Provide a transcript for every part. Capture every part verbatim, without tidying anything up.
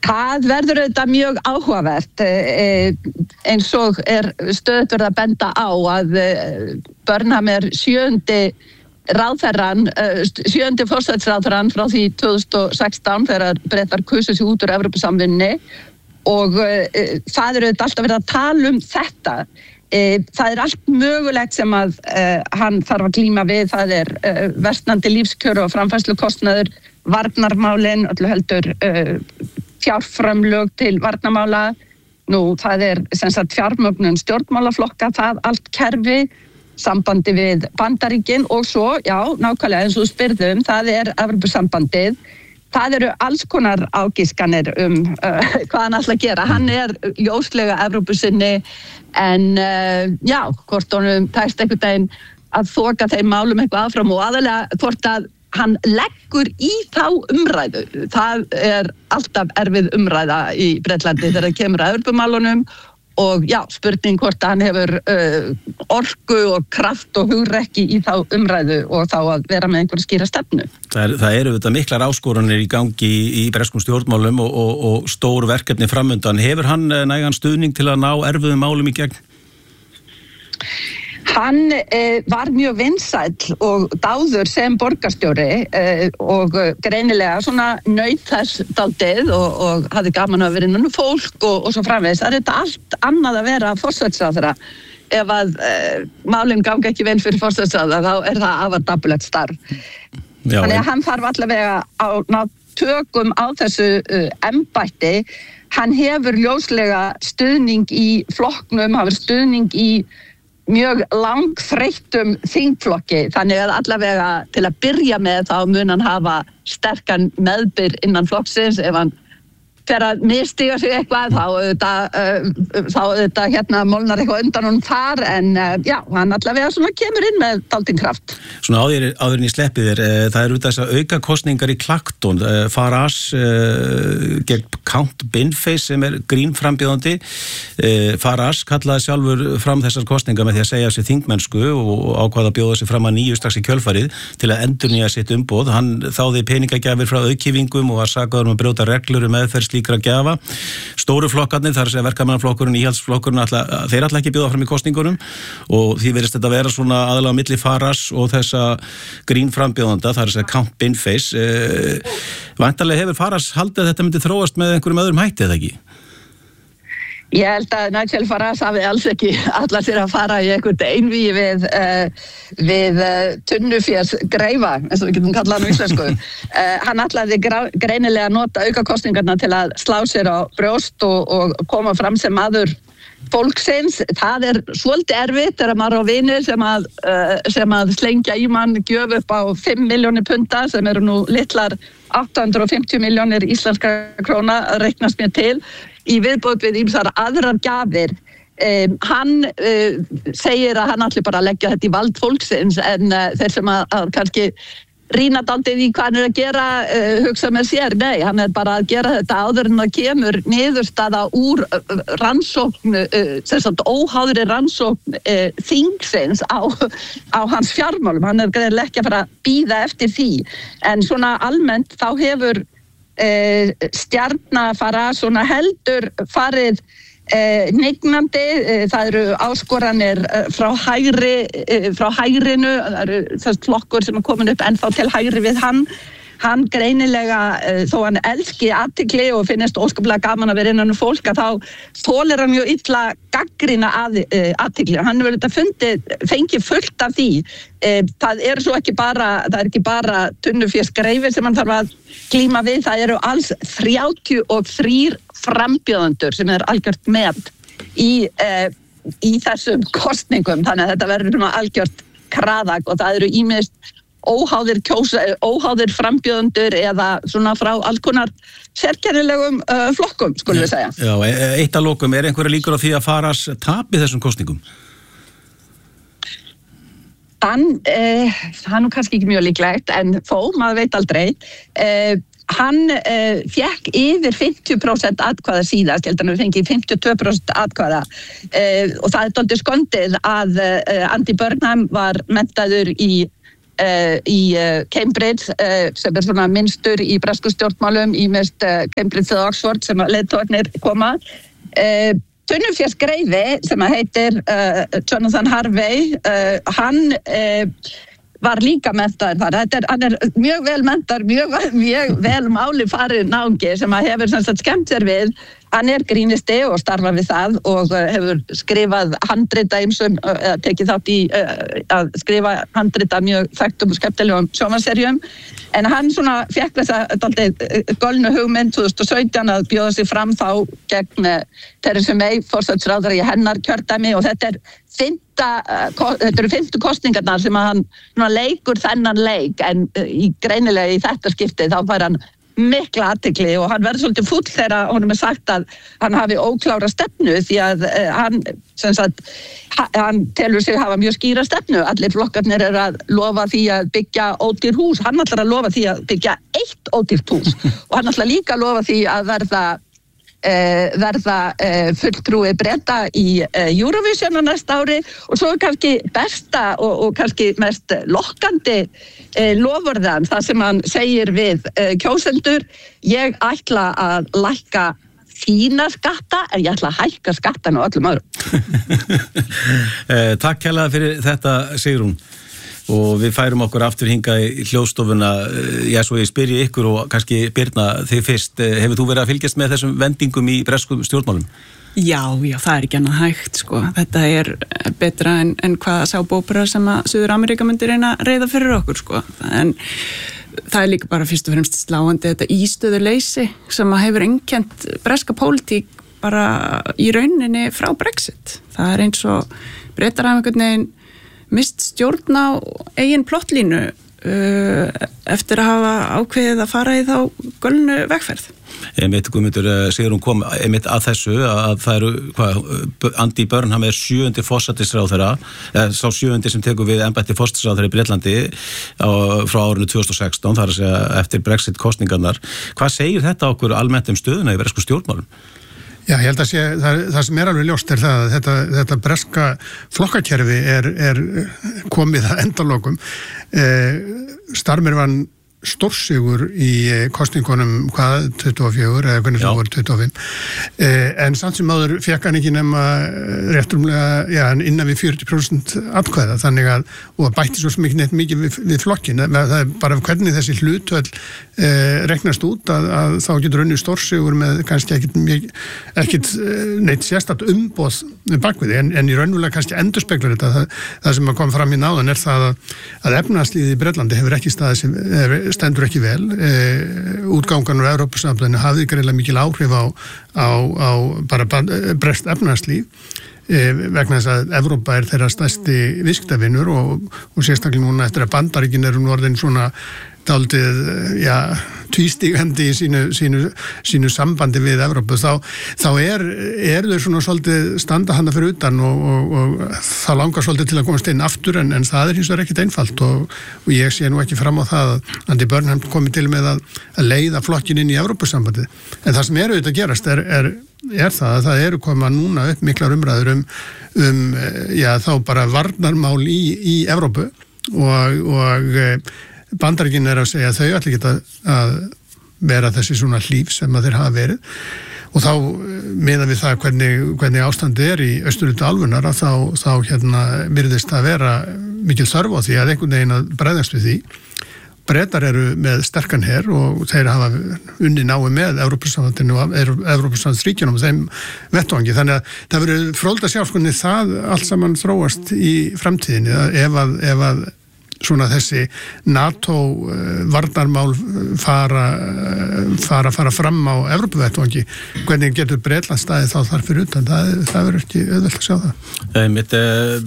Það verður auðvitað mjög áhugavert eins og er stöðugt verið að benda á að Burnham er sjöundi ráðherrann, sjöundi forsætisráðherrann frá því tvö þúsund og sextán þegar Bretar kusu sig út úr Evrópusamvinnunni og það er auðvitað alltaf verið að tala um þetta. Það er allt mögulegt sem að hann þarf að glíma við, það er versnandi lífskjör og framfærslukostnaður, varnarmálin, öllu heldur fjárframlög til varnarmála, nú það er sem sagt fjármögnun stjórnmálaflokka, það allt kerfi, sambandi við Bandaríkin og svo, já, nákvæmlega eins og spyrðum, það er Evrópusambandið, það eru alls konar ágiskanir um uh, hvað hann ætla að gera, hann er ljóslega Evrópusinni en uh, já, hvort honum tæst einhvern veginn að þoka þeim málum eitthvað áfram og aðalega hvort að hann leggur í þá umræðu. Það er alltaf erfið umræða í Bretlandi þegar það kemur að Evrópumálunum og já, spurning hvort hann hefur uh, orku og kraft og hugrekki í þá umræðu og þá að vera með einhverja skýra stefnu. Það, er, það eru þetta miklar áskoranir í gangi í, í breskum stjórnmálum og, og, og stór verkefni framundan. Hefur hann nægan stuðning til að ná erfiðum málum í gegn? Hann eh, var mjög vinsæll og dáður sem borgarstjóri eh, og greinilega svona naut þess dálítið og, og hafði gaman að vera innan fólk og, og svo framvegis. Það er þetta allt annað að vera forsætisráðherra. Ef að eh, málin ganga ekki vel fyrir forsætisráðherra þá er það afar dapurlegt starf. Já, Þannig að hann þarf allavega á ná tökum á þessu uh, embætti. Hann hefur ljóslega stuðning í flokknum, hefur stuðning í mjög langþreyttum þingflokki, þannig að allavega til að byrja með þá mun hann hafa sterkan meðbyr innan flokksins ef hann fer að mistiga sig eitthvað þá auðvitað, uh, þá auðvitað hérna molnar eitthvað undan honum þar en uh, já, hann allavega svona kemur inn með dálítinn kraft. Svona áður, áður en ég sleppi þér, uh, það eru þess að auka kosningar í Clacton, uh, Farage uh, gegn Count Binface sem er grínframbjóðandi. Uh, Farage kallaði sjálfur fram þessar kosningar með því að segja sér þingmennsku og ákvaða að bjóða sig fram að nýju strax í kjölfarið til að endurnýja sitt umboð. Hann þáði peningagjafir frá auðkýfingum og var sakaður um að brjóta reglur um meðferð slíkra gjafa. Stóru flokkarnir, þar að segja verkamannaflokkurinn, íhaldsflokkurinn, þeir ætla ekki bjóða fram í kosningunum og því virðist þetta vera svona aðalega milli Farage og þessa grínframbjóðanda, þar að segja Count Binface. Eh, væntanlega hefur Farage haldið að þetta myndi þróast með einhverjum öðrum hætti, eða ekki? Ég held að Nigel Farage hafi alls ekki allar sér að fara í einhvern einvígi við, uh, við uh, tunnufjars greifa, eins og við getum kallað hann á íslensku. Uh, hann ætlaði greinilega að nota aukakosningarna til að slá sér á brjóst og, og koma fram sem maður fólksins. Það er svolítið erfitt þegar maður á vini sem að, uh, sem að slengja í mann gjöf upp á fimm milljónir punta sem eru nú litlar átta hundruð og fimmtíu milljónir íslenska króna að reiknast mér til í viðbót við ýmsar aðrar gjafir. Um, hann uh, segir að hann ætli bara að leggja þetta í vald fólksins en uh, þeir sem að, að kannski rýna dálítið í hvað hann er að gera uh, hugsa með sér, nei, hann er bara að gera þetta áður en það kemur niðurstaða úr uh, rannsókn uh, sem sagt óháðri rannsókn uh, þingsins á, á hans fjármálum, hann er greinilega ekki að fara að bíða eftir því, en svona almennt þá hefur Uh, stjarna fara svona heldur farið uh, nignandi, uh, það eru áskoranir uh, frá hægri uh, frá hægrinu, það eru þess flokkur sem er komin upp ennþá til hægri við hann hann greinilega, uh, þó hann elski athygli og finnst óskaplega gaman að vera innan um fólk, að þá þolir hann mjög illa gaggrina að, uh, athygli, hann hefur þetta fundið, fengið fullt af því, uh, það er svo ekki bara, það er ekki bara tunnufjörskreifi sem hann þarf að glíma við, það eru alls þrjátíu og þrír frambjóðendur sem er algjört með í, uh, í þessum kosningum, þannig að þetta verður svona algjört kraðak og það eru ýmist óháðir kjósa, óháðir frambjóðendur eða svona frá alls konar sérkennilegum uh, flokkum, skulum við segja. Já, eitt að lokum, er einhverja líkur á því að Farage tapi þessum kosningum? Hann, eh, hann er kannski ekki mjög líklegt, en þó, maður veit aldrei, eh, hann eh, fekk yfir fimmtíu prósent atkvæða síðast, ég held að hann fengi fimmtíu og tvö prósent atkvæða eh, og það er dálítið skondið að eh, Andy Burnham var menntaður í uh, í uh, Cambridge uh, sem er svona minnstur í bresku stjórnmálum í mest uh, Cambridge eða Oxford sem að leiðtogarnir koma. Uh, Tunnufjörðsgreifi sem að heitir uh, Jonathan Harvey, uh, hann uh, var líka menntaður þar. Þetta er, hann er mjög vel menntaður, mjög, mjög vel máli farið náungi sem að hefur sem sagt skemmt sér við. Hann er grínisti og starfar við það og hefur skrifað handrita ýmsum, eða tekið þátt í uh, að skrifa handrita mjög þekktum og skemmtilegum sjónvarpsseríum. En hann svona fékk þessa dálítið golnu hugmynd tvö þúsund og sautján að bjóða sig fram þá gegn Theresa May, forsætisráðherra í hennar kjördæmi og þetta er fymta, þetta eru fimmtu kosningarnar sem að hann svona leikur þennan leik en í greinilega í þetta skipti þá fær hann mikla athygli og hann verður svolítið fúll þegar honum er sagt að hann hafi óklára stefnu því að uh, hann, sem sagt, hann telur sig hafa mjög skýra stefnu. Allir flokkarnir er að lofa því að byggja ódýr hús. Hann ætlar að lofa því að byggja eitt ódýrt hús og hann ætlar líka að lofa því að verða Uh, verða uh, fulltrúi Breta í uh, Eurovision á næsta ári og svo kannski besta og, og kannski mest lokkandi uh, lofurðan það sem hann segir við uh, kjósendur, ég ætla að lækka þína skatta en ég ætla að hækka skattan á öllum öðrum. uh, Takk hérlega fyrir þetta Sigrún. Og við færum okkur aftur hingað í hljóðstofuna. Já, svo ég spyrji ykkur og kannski Birna þig fyrst. Hefur þú verið að fylgjast með þessum vendingum í breskum stjórnmálum? Já, já, það er ekki annað hægt, sko. Þetta er betra en, en hvað sá bópera sem að Suður-Ameríka myndi reyna að reyða fyrir okkur, sko. En það er líka bara fyrst og fremst sláandi þetta ístöðuleysi sem að hefur einkennt breska pólitík bara í rauninni frá Brexit. Það er eins og Bretar hafa einhvern veginn mist stjórn á eigin plottlínu uh, eftir að hafa ákveðið að fara í þá gölnu vegferð. Einmitt, Guðmundur, Sigrún kom einmitt að þessu að það eru, hvað, Andy Burnham er sjöundi forsætisráðherra, eða sá sjöundi sem tekur við embætti forsætisráðherra í Bretlandi á, frá árinu tvö þúsund og sextán, þar að segja eftir Brexit kosningarnar. Hvað segir þetta okkur almennt um stöðuna í bresku stjórnmálum? Já, ég held að sé, það, það sem er alveg ljóst er það að þetta, þetta breska flokkakerfi er, er komið að endalokum. Eh, Starmer vann stórsigur í kosningunum hvað, tuttugu og fjögur eða hvernig það voru tuttugu og fimm eh, en samt sem áður fekk hann ekki nema réttrumlega, já, innan við fjörutíu prósent atkvæða, þannig að og bætti svo mikið neitt mikið við, við flokkin það er bara hvernig þessi hlutvöld eh, reknast út að, að þá getur önnu stórsigur með kannski ekkit, ekkit neitt sérstætt umboð bakvið, en, en í raunverulega kannski endurspeglar þetta, það, það sem að koma fram í náðan er það að, að efnahagslífið í Bretlandi hefur ekki staðið sem er stendur ekki vel. E, útgangan úr Evrópusambandinu hafði greinilega mikil áhrif á, á, á bara breskt efnahagslíf e, vegna þess að Evrópa er þeirra stærsti viðskiptavinur og, og sérstaklega núna eftir að Bandaríkin eru nú orðin svona dálítið, já, tvístígandi í sínu, sínu, sínu sambandi við Evrópu, þá, þá er, er þau svona svolítið standa hana fyrir utan og, og, og það langar svolítið til að komast inn aftur en, en það er hins vegar ekkit einfalt og, og ég sé nú ekki fram á það að Andy Burnham komið til með að, að leiða flokkin inn í Evrópusambandið. En það sem eru auðvitað að gerast er, er, er það að það eru koma núna upp miklar umræður um, um já, þá bara varnarmál í, í Evrópu og, og Bandaríkin er að segja að þau ætla ekki að, að vera þessi svona hlíf sem að þeir hafa verið og þá meðan við það hvernig, hvernig ástandi er í austurhluta álfunnar að þá, þá hérna virðist að vera mikil þörf á því að einhvern veginn að bregðast við því. Bretar eru með sterkan her og þeir hafa unni nái með Evrópusambandinu og Evrópusambandsríkjunum og þeim vettvangi, þannig að það verður fróðlegt að sjá hvernig það allt saman þróast í framtíðinni ef að, ef að svona þessi NATO varnarmál fara fara, fara fram á Evrópuvettvangi, hvernig getur Bretland staðið þá þar fyrir utan, það, það verður ekki auðvelt að sjá það. Mitt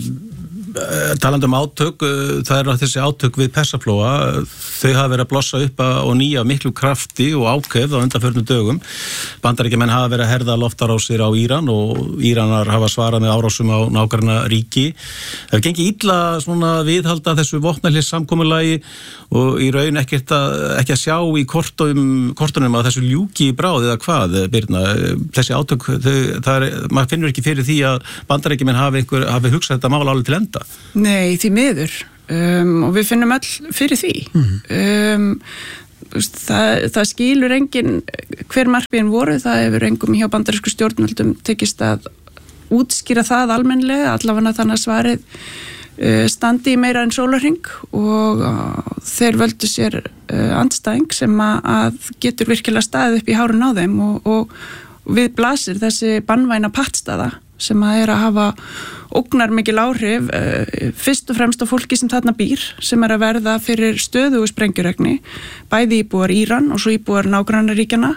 talandi um átök, það er þessi átök við Persaflóa, þau hafa verið að blossa upp og nýja miklu krafti og ákveð á undanförnum dögum. Bandaríkjamenn hafa verið að herða loftarásir á Íran og Íranar hafa svarað með árásum á nágranna ríki. Það gengið illa svona viðhalda þessu vopnahlés samkomulagi og í raun ekkert að, ekki að sjá í kortum, kortunum að þessu ljúki bráð eða hvað, Birna, þessi átök, þau, það er, maður finnur ekki fyrir því að Bandaríkjamenn hafi, einhver, hafi hugsað þetta mál alveg til enda. Nei, því miður um, og við finnum öll fyrir því. Mm. Um, það, það skilur engin hver markmiðin voru, það hefur engum hjá bandarísku stjórnvöldum tekist að útskýra það almennlega, allavega þannig að svarið uh, standi í meira en sólarhring og uh, þeir völdu sér uh, andstæðing sem að, að getur virkilega staðið upp í hárun á þeim og, og við blasir þessi bannvæna pattstaða sem að er að hafa ógnar mikil áhrif uh, fyrst og fremst á fólki sem þarna býr sem er að verða fyrir stöðugu sprengjuregni, bæði íbúar Íran og svo íbúar nágrannaríkjanna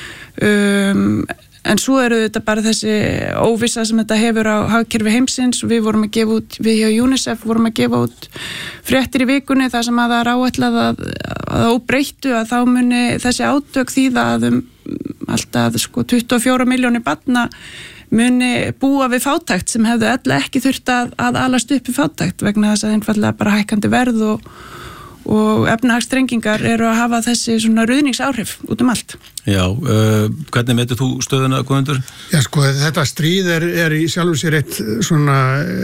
um En svo eru þetta bara þessi óvissa sem þetta hefur á hagkerfi heimsins og við vorum að gefa út, við hjá UNICEF vorum að gefa út fréttir í vikunni þar sem að það er áætlað að, að óbreyttu að þá muni þessi átök þýða að um alltaf sko tuttugu og fjórar milljónir barna muni búa við fátækt sem hefðu ella ekki þurft að, að alast upp við fátækt vegna þess að einfallega bara hækkandi verð og og efnahagsstrengingar eru að hafa þessi svona ruðningsáhrif út um allt. Já, uh, hvernig metur þú stöðuna, Guðmundur? Já, sko, þetta stríð er, er í sjálfu sér eitt svona,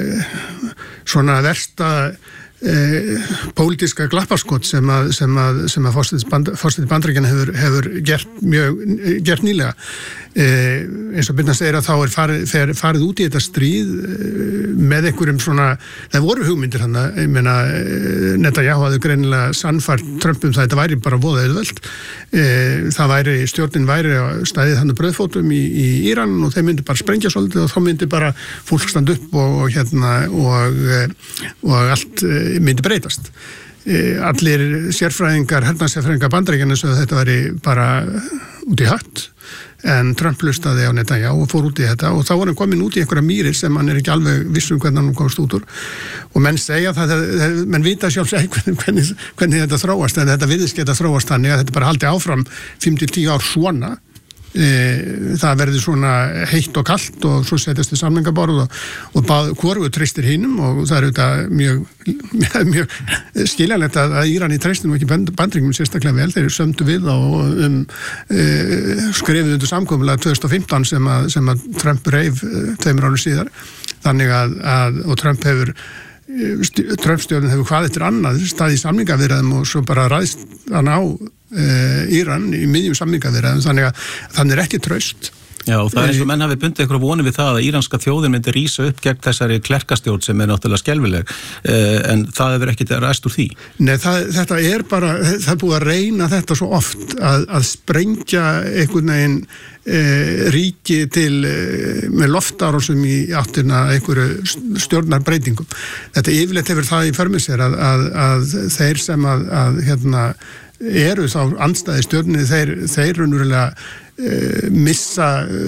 svona versta eh, pólitíska glappaskot sem að, sem að, sem að fórstætti Bandaríkjanna hefur, hefur gert mjög, gert nýlega. Eh, eins og byrna segir að þá er farið, fer, farið út í þetta stríð eh, með einhverjum svona, það voru hugmyndir hann að, ég meina, eh, Netanyahu hafði greinilega sannfært Trump um það, þetta væri bara voða auðvelt. Eh, það væri, stjórnin væri stæðið hann bröðfótum í, í Íran og þeir myndi bara sprengja svolítið og þá myndi bara fólk standa upp og, og hérna og, og allt myndi breytast. Eh, allir sérfræðingar, hernaðarsérfræðingar Bandaríkjanna svo að þetta væri bara út í hött. En Trump hlustaði á Netanyahu og fór út í þetta og þá var hann komin út í einhverja mýrir sem hann er ekki alveg vissum hvernig hann komst út úr og menn segja það, menn vita sjálfs ekki hvernig, hvernig, hvernig þetta þróast en þetta virðist geta þróast þannig að þetta bara haldi áfram fimm til tíu ár svona e, það verður svona heitt og kalt og svo setjast við samningaborð og, og báð hvoru treystir hinum og það er auðvitað mjög, mjög, mjög skiljanlegt að, að Íran í treystinum ekki Bandaríkjunum sérstaklega vel, þeir sömdu við og um, e, skrifið undir samkomulega tvö þúsund og fimmtán sem að, sem að Trump reif tveimur árum síðar þannig að, að og Trump hefur Trump-stjórnin hefur hvað eftir annað staði í samningaviðræðum og svo bara ræðst hann á uh, Íran í miðjum samningaviðræðum þannig að þannig er ekki traust. Já, og það er eins og menn hafi bundið einhverju vonir við það að íranska þjóðin myndi rísa upp gegn þessari klerkastjórn sem er náttúrulega skelfileg en það hefur ekki ræst úr því. Nei, það, þetta er bara, það er búið að reyna þetta svo oft að, að sprengja einhvern veginn e, ríki til e, með loftárásum í áttina einhverju stjórnarbreytingum. Þetta yfirleitt hefur það í för með sér að, að, að þeir sem að, að hérna, eru þá andstæði stjórninni, þeir, þeir raunverulega missa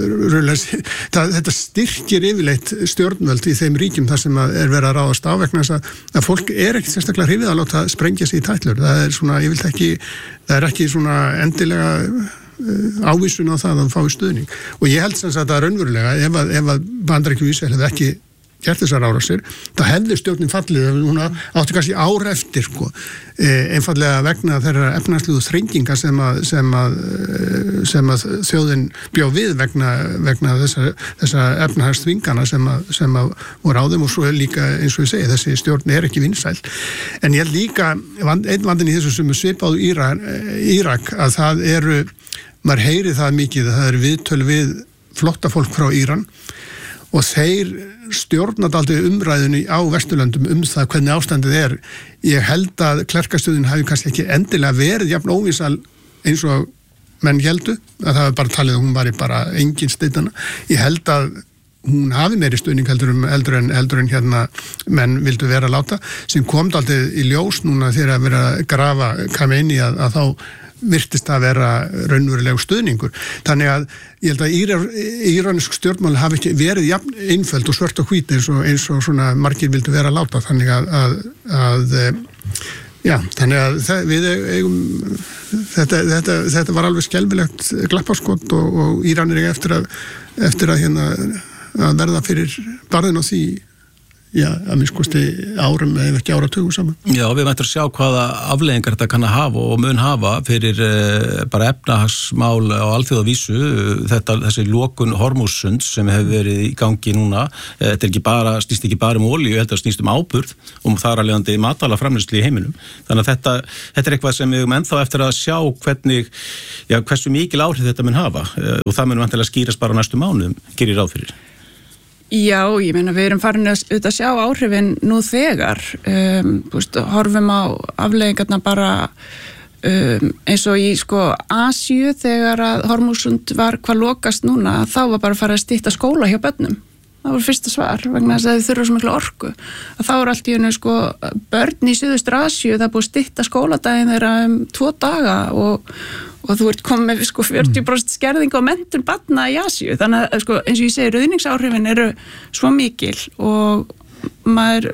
það, þetta styrkir yfirleitt stjórnvöld í þeim ríkjum þar sem er verið að ráðast á vegna þess að, að fólk er ekkert sérstaklega hrifið að láta sprengja sig í tætlur, það er svona yfirleitt ekki, það er ekki svona endilega ávísun á það að fá í stuðning og ég held sem sagt að raunverulega ef að, ef að Bandaríkjunum og Ísrael hefði ekki gert þessar árásir, það hefði stjórnin fallið, hún átti kannski ár eftir sko, einfallega vegna þeirra efnahagslegu þrenginga sem að, sem að, sem að þjóðin bjó við vegna, vegna þessa, þessa efnahagsþvingana sem að, sem að voru á þeim og svo er líka eins og ég segi, þessi stjórn er ekki vinsæl. En ég held líka, einn vandinn í þessu sem er svipað Írak, Írak að það eru, maður heyri það mikið, það eru viðtöl við flotta fólk frá Íran og þeir stjórnat aldrei umræðinu á Vesturlöndum um það hvernig ástandið er. Ég held að klerkastöðin hafi kannski ekki endilega verið jafn óvísal eins og menn heldu, að það var bara talið að hún var bara engin steitana. Ég held að hún hafi meiri stuðning heldur, um, heldur, en, heldur en hérna menn vildu vera að láta, sem kom aldrei í ljós núna þegar að vera að grafa Khamenei að, að þá virtist að vera raunveruleg stuðningur. Þannig að ég held að íransk stjórnmál hafi ekki verið jafn einföld og svört og hvít eins og, eins og svona margir vildu vera að láta. Þannig að, að, að já, þannig að það, við eigum, þetta, þetta, þetta var alveg skelfilegt glappaskot og, og Íranir eftir að, eftir að, hérna, að verða fyrir barðin á því já, að minnst kosti árum eða ekki áratugum saman. Já, við mættum að sjá hvaða afleiðingar þetta kann að hafa og mun hafa fyrir uh, bara efnahagsmál á alþjóðavísu, þetta, þessi lokun Hormúzsunds sem hefur verið í gangi núna, þetta er ekki bara, snýst ekki bara um olíu, þetta snýst um áburð og þar að leiðandi matvælaframleiðslu í heiminum. Þannig að þetta, þetta er eitthvað sem við höfum ennþá eftir að sjá hvernig, já, hversu mikil áhrif þetta mun hafa uh, og það mun vantilega skýrast bara næstu mánuðum, gerir ráð fyrir. Já, ég meina við erum farin að, að sjá áhrifin nú þegar, um, veist, horfum á afleiðingarna bara um, eins og í sko Asíu þegar að Hormúzsund var hvað lokast núna, þá var bara að fara að stytta skóla hjá börnum. Það var fyrsta svar, vegna þess að þau þurfa svo miklu orku. Að þá er allt í einu sko börn í Suðaustur Asíu, það er búið að stytta skóladaginn þeirra um tvo daga og og þú ert komið með sko fjörutíu prósent skerðing á menntun barna í Asíu, þannig að sko, eins og ég segi, ruðningsáhrifin eru svo mikil og maður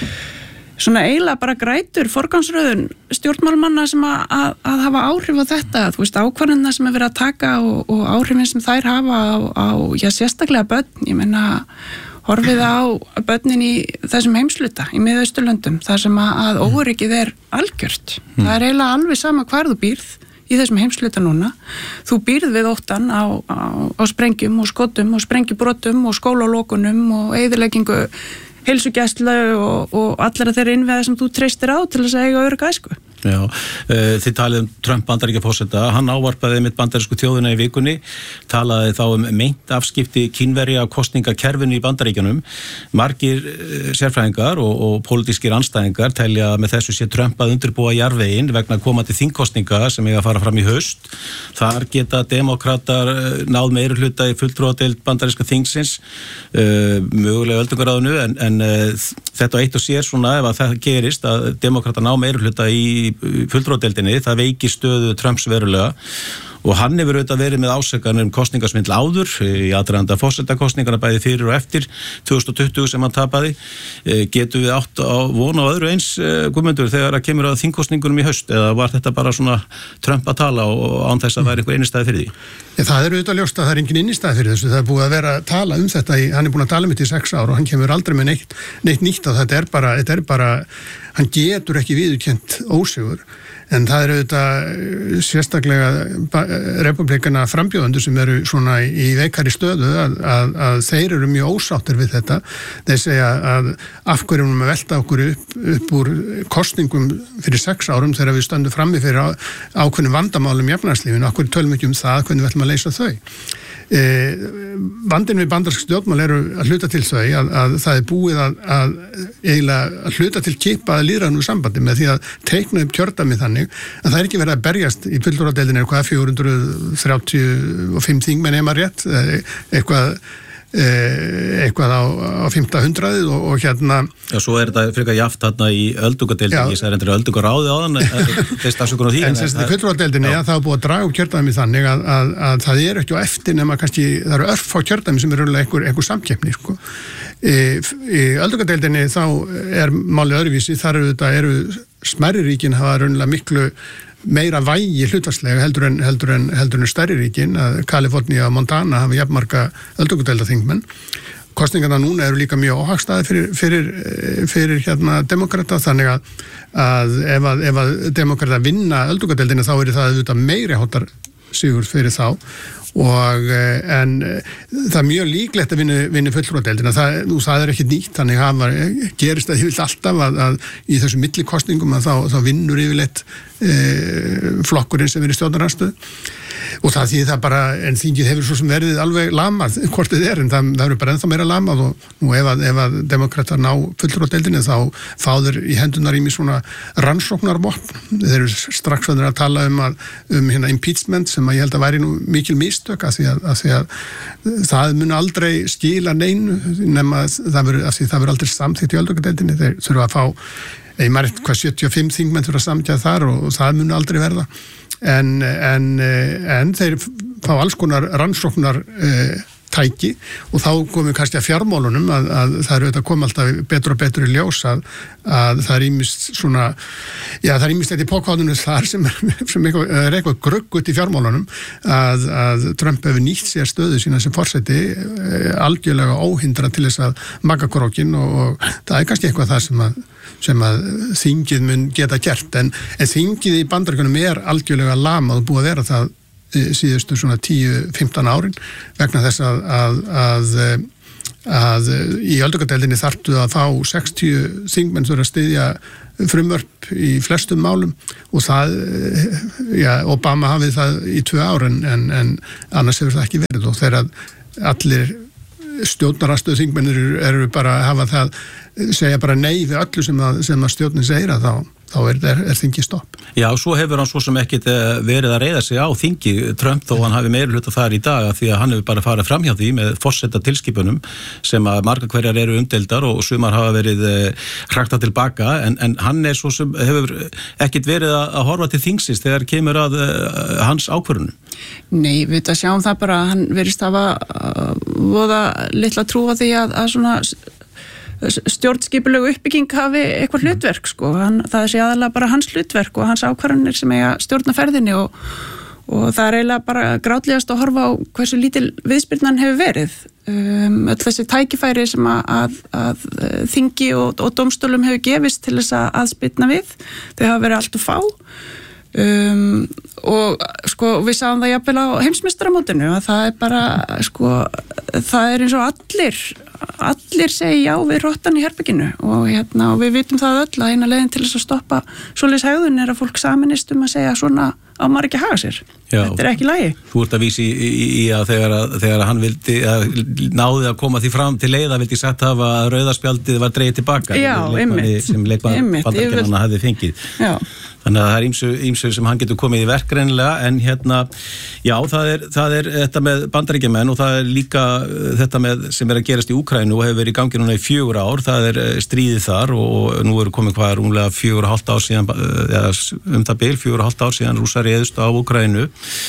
svona eiginlega bara grætur forgangsröðun stjórnmálamanna sem að, að, að hafa áhrif á þetta, þú veist, ákvarðanirnar sem er verið að taka og, og áhrifin sem þær hafa á, á já, sérstaklega börn, ég meina horfið á börnin í þessum heimsluta, í Miðausturlöndum, þar sem að, að óöryggið er algjört, mm. það er eiginlega alveg sama hvar þú býrð í þessum heimsluta núna. Þú býrð við óttan á, á, á sprengjum og skotum og sprengjubrotum og skólalókunum og eyðileggingu heilsugæslu og, og allara þeirra innviða sem þú treystir á til þess að eiga örugga æsku. Já, þið talið um Trump Bandaríkjaforseta, hann ávarpaði mitt bandarísku þjóðina í vikunni, talaði þá um meint afskipti Kínverja af kosningakerfinu í Bandaríkjunum. Margir sérfræðingar og, og pólitískir andstæðingar telja með þessu sé Trump að undirbúa jarðveginn vegna komandi þingkosninga sem eiga að fara fram í haust. Þar geta demokratar náð meirihluta í fulltrúadeild bandaríska þingsins, uh, mögulega öldungaráðinu, en, en uh, þetta eitt og sér svona ef að það gerist að demokratar ná meirihluta í fulltrúadeildinni, það veikir stöðu Trumps verulega og hann hefur auðvitað verið með ásakanir um kosningasvindl áður í aðdraganda forsetakosningana bæði fyrir og eftir tvö þúsund tuttugu sem hann tapaði. Getum við átt á von á öðru eins, Guðmundur, þegar það kemur að þingkosningunum í haust, eða var þetta bara svona Trump að tala og án þess að væri einhver innistæði fyrir því? Ja, það er auðvitað ljóst að það er engin innistæði fyrir þessu, það er búið að vera að tala um þetta, í, hann er búin að tala um þetta í sex ár og hann kemur aldrei með neitt, neitt nýtt og þetta er bara, þetta er bara, hann getur ekki viðurkennt ósigur. En það eru auðvitað sérstaklega republikana frambjóðendur sem eru svona í veikari stöðu að, að, að þeir eru mjög ósáttir við þetta. Þeir segja að af hverjum við velta okkur upp, upp úr kosningum fyrir sex árum þegar við stöndum frammi fyrir ákveðnum vandamálum í efnahagslífinu, af hverju tölum ekki um það, hvernig við ætlum að leysa þau. Eh, vandinn við bandarsk stjórnmál eru að hluta til þau að, að það er búið að, að eiginlega að hluta til kipa að líðrænu sambandi með því að teikna upp kjördæmi þannig að það er ekki verið að berjast í fulltrúadeildinni eitthvað fjögur hundruð þrjátíu og fimm þingmenn ef maður rétt, eitthvað eitthvað á, á fimmta hundraðið og, og hérna Já, svo er þetta frekar jaft þarna í öldungadeildinni, ég sagði endur öldungaráði á þann þess afsökun á því. En þess að fulltrúadeildinni, já, það er búið að draga upp kjördæmi þannig að, að, að það er ekki á eftir nema kannski, það eru örf á kjördæmi sem eru einhver, einhver samkeppni, sko. Í, í öldungadeildinni þá er málið öðruvísi, þar eru þetta, eru smærri ríkin hafa raunlega miklu meira vægi hlutvarslega heldur en, heldur en, heldur en stærri ríkin, að Kalifornía og Montana hafa jafnmarga öldungadeildarþingmenn. Kosningarna núna eru líka mjög óhagstæði fyrir, fyrir, fyrir hérna demokrata, þannig að, að ef að, ef að demokrata vinna öldungadeildina þá er það auðvitað meiri háttar sigur fyrir þá og en það er mjög líklegt að vinna, vinna fulltrúadeildina, það, nú, það er ekki nýtt, þannig hafa, gerist það yfirleitt alltaf að, að í þessum millikostningum að þá, þá vinnur yfirleitt e, flokkurinn sem er í stjórnarandstöðu og það því það bara, en þingið hefur svo sem verið alveg lamað, hvort þið er, en það, það eru bara ennþá meira lamað og nú ef að, ef að demokrata ná fulltrúadeildinni þá fáður í hendunar í mig svona rannsóknarvopn, þeir eru strax að tala um, að, um hérna impeachment sem að ég held að væri nú mikil mistök að því að, að, því að það mun aldrei skila neinu nema það verður, að því það verður aldrei samþykkt í öldungadeildinni, þeir þurfa að fá, ég maður hvað sjötíu og fimm þingmenn þurfa að samtja þar og, og það mun aldrei verða. En, en, en þeir fá alls konar rannsóknar eh, tæki og þá komum við kannski að fjármálunum að, að það eru þetta koma alltaf betur og betur í ljós að, að það er ímist svona, já það er ímist þetta í pókháttunum þar sem er, sem eitthvað, er eitthvað gruggut í fjármálunum að, að Trump hefur nýtt sér stöðu sína sem forseti algjörlega óhindra til þess að magga krókin og, og það er kannski eitthvað það sem að, sem að þingið mun geta gert en, en þingið í Bandaríkjunum er algjörlega lamað og búið að vera það síðustu svona tíu til fimmtán árin vegna þess að, að, að, að í öldungadeildinni þarftu að fá sextíu þingmenn þurfa að styðja frumvörp í flestum málum og það, já, Obama hafið það í tvö ár en, en, en annars hefur það ekki verið og þegar allir stjórnarastuðu þingmennir eru, eru bara að hafa það, segja bara nei við öllu sem að, sem að stjórnin segir að þá þá er, er, er þingi stopp. Já, svo hefur hann svo sem ekkit verið að reiða sig á þingi Trump þó hann hafi meiri hluta þar í dag því að hann hefur bara farið fram hjá því með forseta tilskipunum sem að marga hverjar eru umdeildar og sumar hafa verið hrakta tilbaka en, en hann er svo sem hefur ekkit verið að, að horfa til þingsins þegar kemur að uh, hans ákvörðunum. Nei, við þetta sjáum það bara að hann verist hafa uh, voða litla trúa því að, að svona stjórnskipulegu uppbygging hafi eitthvað hlutverk sko, hann, það sé aðalega bara hans hlutverk og hans ákvarðanir sem eiga stjórna ferðinni og, og það er eiginlega bara grátlegast að horfa á hversu lítil viðspyrnan hefur verið um, öll þessi tækifæri sem að, að, að þingi og, og dómstólum hefur gefist til þess að aðspyrna við, þau hafa verið allt of fá um, og sko við sáum það jafnvel á heimsmeistaramótinu að það er bara sko það er eins og allir allir segja já við rottan í herbygginu og, hérna, og við vitum það öll að eina leiðin til þess að stoppa svoleiðis hegðun er að fólk saminist um að segja svona á maður ekki að haga sér. Já, þetta er ekki í lagi. Þú ert að vísi í, í, í að þegar, að þegar að hann vildi að náði að koma því fram til leiða vildi sagt hafa að rauðarspjaldið var dreigið tilbaka já, einmitt, sem leikmann Bandaríkjanna hafði fengið. Já. Þannig að það er ýmsu, ýmsu sem hann getur komið í verk reynilega en hérna, já það er, það er þetta með Bandaríkjamenn og það er líka þetta með sem er að gerast í Úkraínu og hefur verið í gangi núna í fjögur ár, það er stríðið þar og nú eru komið hvað er rúmlega fjögur og hálft ár síðan, eða um það bil fjögur og hálft ár síðan Rússar réðust á Úkraínu,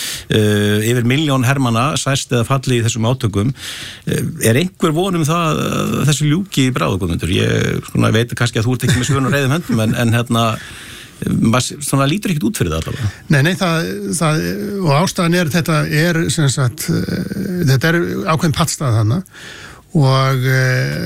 uh, yfir milljón hermanna særst eða falli í þessum átökum. Uh, er einhver von um það uh, þessu ljúki í bráðugundur? Ég svona, veit kannski að þú ert ekki með svörn og reiðum höndum en, en hérna maður svona lítur ekkert út fyrir það allavega. Nei, nei, það, það og ástæðan er þetta er sem sagt, þetta er ákveðin pattstað þarna og e,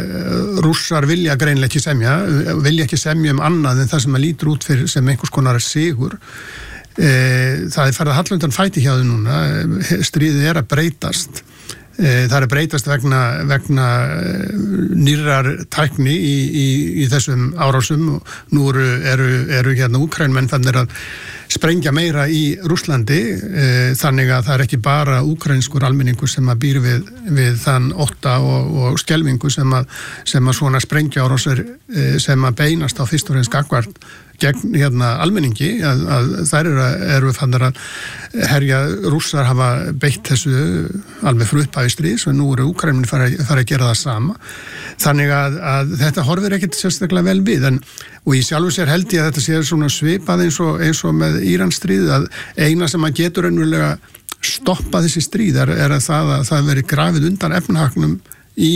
Rússar vilja greinilega ekki semja, vilja ekki semja um annað en það sem maður lítur út fyrir sem einhvers konar sigur. E, það er farið að hallundan fæti hjá þau núna, stríðið er að breytast. Það er að breytast vegna, vegna nýrrar tækni í, í, í þessum árásum og nú eru, eru, eru hérna Úkrænmenn fannir að sprengja meira í Rússlandi þannig að það er ekki bara úkrænskur almenningur sem að býr við, við þann ótta og, og skelvingu sem að, sem að svona sprengja árásir sem að beinast á fyrst og reynst gagvart gegn hérna almenningi að, að þær eru, eru fannir að herja Rússar hafa beitt þessu alveg frá upphafi stríðs og nú eru Úkrænmenn fara, fara að gera það sama þannig að, að þetta horfir ekkert sérstaklega vel við en og í sjálfu sér held ég að þetta sé svona svipað eins og, eins og með Íransstríð að eina sem að getur ennurlega stoppa þessi stríð er, er að það að það veri grafið undan efnahagnum í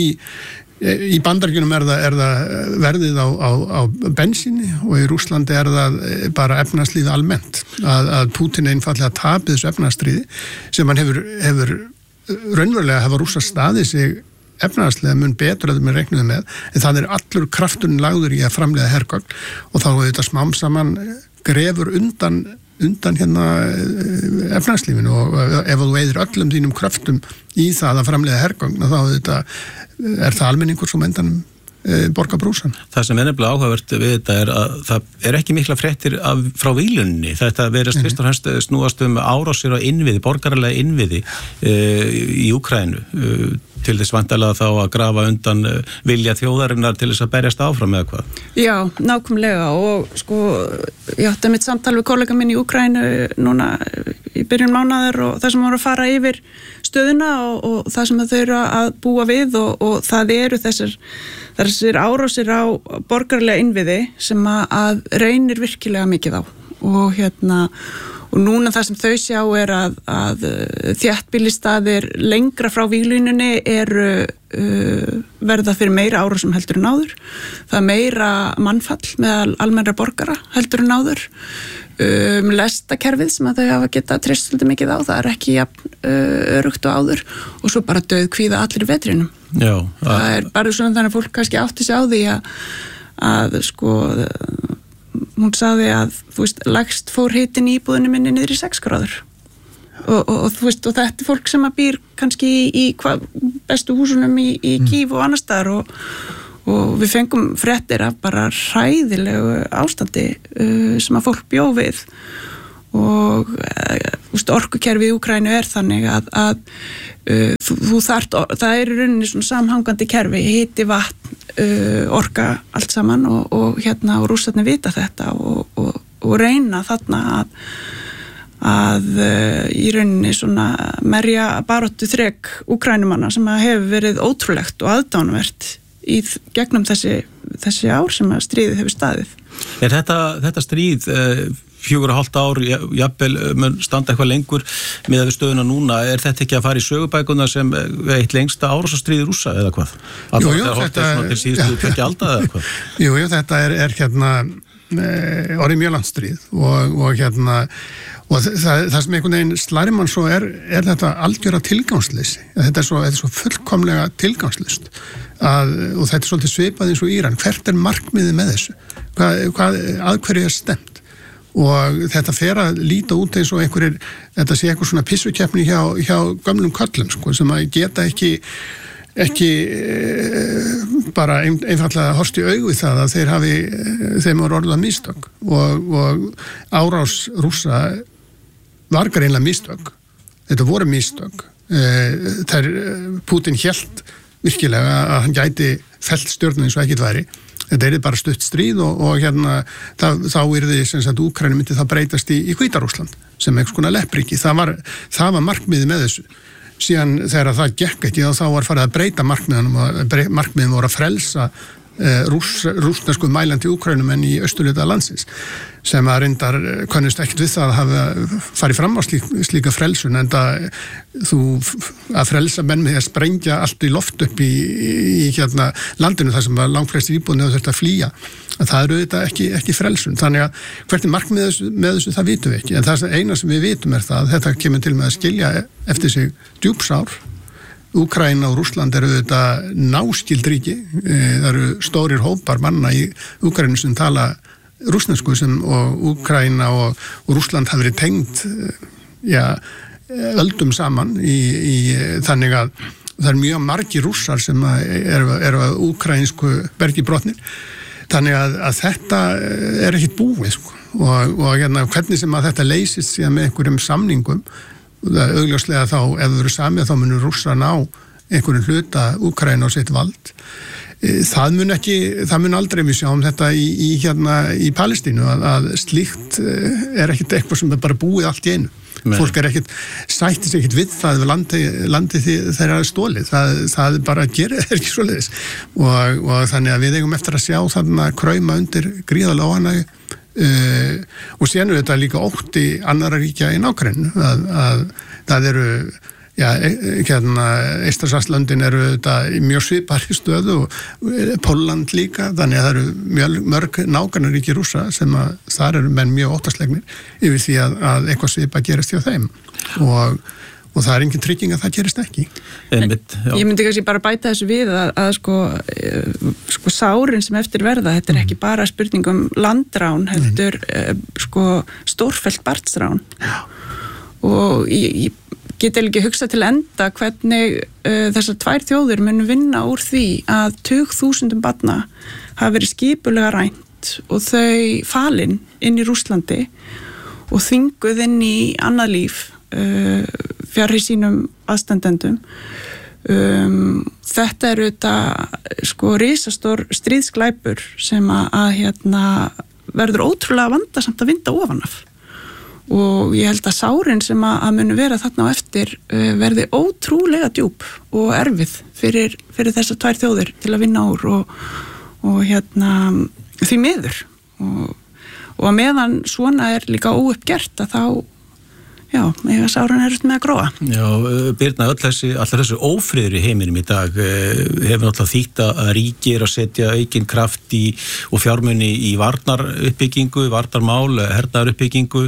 Í Bandaríkjunum er það, er það verðið á, á, á bensíni og í Rússlandi er það bara efnahagslífið almennt að, að Pútín einfallega tapið þessu efnahagsstríði sem hann hefur, hefur raunverulega hafa Rússar staðið sig efnahagslega mun betur að við reiknuðum með en það er allur krafturinn lagður í að framleiða hergögn og þá er þetta smám saman grefur undan undan hérna efnahagslífinu og ef þú eyðir öllum þínum kröftum í það að framleiða hergögn þá þetta, er það almenningur sem endanum e, borga brúsan. Það sem er nefnilega áhugavert við þetta er að það er ekki mikla fréttir af, frá vílunni. Þetta verðast fyrst og fremst snúast um árásir á innviði, borgaralega innviði e, í Úkraínu e, til þess vantarlega þá að grafa undan vilja þjóðarinnar til þess að berjast áfram eða hvað? Já, nákvæmlega og sko, ég átti mitt samtal við kollega minn í Úkraínu núna í byrjun mánaðar og það sem voru að fara yfir stöðuna og, og það sem þau eru að búa við og, og það eru þessir, þessir árásir á borgarlega innviði sem að, að reynir virkilega mikið á og hérna og og núna það sem þau sjá er að, að þéttbýlisstaðir lengra frá víglínunni eru uh, verða fyrir meira árásum heldur en áður. Það er meira mannfall meðal almennra borgara heldur en áður. Um, lestakerfið sem að þau hafa getað treyst svolítið mikið á, það er ekki jafn uh, örugt og áður og svo bara dauð kvíða allir í vetrinum. Já, að... það er bara svona þannig að fólk kannski átti sig á því að, að sko hún sagði að þú veist, lægst fór hitinn í íbúðinu minni niður í sex gráður og, og, og þú veist, og þetta er fólk sem að býr kannski í, í hva, bestu húsunum í, í Kíf og annar staðar og og við fengum fréttir af bara hræðilegu ástandi uh, sem að fólk bjó við og uh, orkukerfið í Úkraínu er þannig að, að uh, þú, þú þart, það er í rauninni svona samhangandi kerfi, hiti, vatn, uh, orka allt saman og, og hérna og Rússarnir vita þetta og, og, og reyna þarna að að uh, í rauninni svona merja baráttu þrek Úkraínumanna sem að hefur verið ótrúlegt og aðdánuvert í gegnum þessi, þessi ár sem að stríðið hefur staðið. Er þetta, þetta stríð uh, fjögur og hálft ár, jafnvel mun standa eitthvað lengur með við stöðuna núna, er þetta ekki að fara í sögubækuna sem eitt lengsta árásastríð Rússa eða hvað? Jú, jú, þetta er til síðustu ekki alda eða hvað? Jú, jú, þetta er, er hérna orðið mjög langt stríð og, og hérna og það, það sem einhvern veginn slærir mann svo er, er þetta algjöra tilgangsleysi. Þetta er svo, þetta er svo fullkomlega tilgangslust að, og þetta er svolítið svipað eins og Íran. Hvert er markmiðið með þessu? Hvað, hvað, að hverju er stemt? Og þetta fer að líta út eins og einhverjir, þetta sé einhver svona pissukeppni hjá, hjá gömlum köllum sko, sem að geta ekki ekki e, bara ein, einfallega horfst í augu við það að þeir hafi, þeim voru orðað mistök og, og árás Rússa var greinlega mistök. Þetta voru mistök. E, þær, Putin hélt virkilega að hann gæti fellt stjórnin eins og ekkert væri. Þetta er bara stutt stríð og, og hérna það, þá er því sem sagt Úkraínu myndi það breytast í, í Hvíta-Rússland sem einhvers konar leppríki. Það var, það var markmiðið með þessu. Síðan þegar það gekk ekki þá var farið að breyta markmiðanum og markmiðin voru að frelsa eh, rúss, rússnesku mælandi Úkraínum en í austurhluta landsins sem að reyndar kannast ekkert við það að hafa farið fram á slík, slíka frelsun en það þú að frelsa menn með að sprengja allt í loft upp í, í, í hérna landinu þar sem langflestir íbúðinu þurft að flýja að það eru auðvitað ekki, ekki frelsun þannig að hvert er markmið með þessu, með þessu það vitum við ekki en það eina sem við vitum er það að þetta kemur til með að skilja eftir sig djúpsár. Úkraína og Rússland eru auðvitað náskild ríki, það eru stórir hópar manna í Úkraínu sem tala rússnesku sem og Úkraína og, og Rússland hafa verið tengd ja, öldum saman í, í þannig að það er mjög margir rússar sem eru, eru að úkraínsku bergi brotnir þannig að, að þetta er ekkit búið sko. og, og hérna, hvernig sem að þetta leysist síðan með einhverjum samningum það augljóslega þá ef það eru samið þá munur rússar ná einhverjum hluta Úkraína á sitt vald það mun ekki, það mun aldrei við sjáum þetta í, í hérna í Palestínu að, að slíkt er ekkit eitthvað sem er bara búið allt í einu Nei. Fólk er ekkit, sættis ekkit við það við landi, landi þeirra stólið það, það bara gerir ekki svoleiðis og, og þannig að við eigum eftir að sjá þarna krauma undir gríðarlega óánægju uh, og síðan er þetta líka ótti annarra ríkja í nágrennu að, að það eru Já, hérna, Eystrasaltslöndin eru þetta í mjög svipari stöðu og Pólland líka, þannig að það eru mjög, mörg nágrannaríki Rússa sem að þar eru menn mjög óttaslegnir yfir því að, að eitthvað svipa gerist hjá þeim og, og það er engin trygging að það gerist ekki. Einmitt, ég myndi kannski bara bæta þessu við að, að sko, sko sárin sem eftir verða, þetta er ekki bara spurning um landrán, heldur sko stórfellt barnsrán og ég, ég get ekki hugsað til enda hvernig uh, þessar tvær þjóðir munu vinna úr því að tugþúsundum barna hafa verið skipulega rænt og þau falin inn í Rússlandi og þvinguð inn í annað líf uh, fjarri sínum aðstandendum. Um, þetta er auðvitað sko risastór stríðsglæpur sem að, að hérna, verður ótrúlega vandasamt að vinda ofan af. Og ég held að sárin sem að munu vera þarna á eftir uh, verði ótrúlega djúp og erfið fyrir, fyrir þessar tvær þjóðir til að vinna úr og, og hérna því miður og, og að meðan svona er líka óuppgert að þá, já, ég sáran er með að gróa. Já, Birna, öll þessi, allar þessu ófriður í heiminum í dag hefur náttúrulega þýtt að ríki er að setja aukinn kraft í, og fjármuni í varnaruppbyggingu, varnarmál, hernaðaruppbyggingu.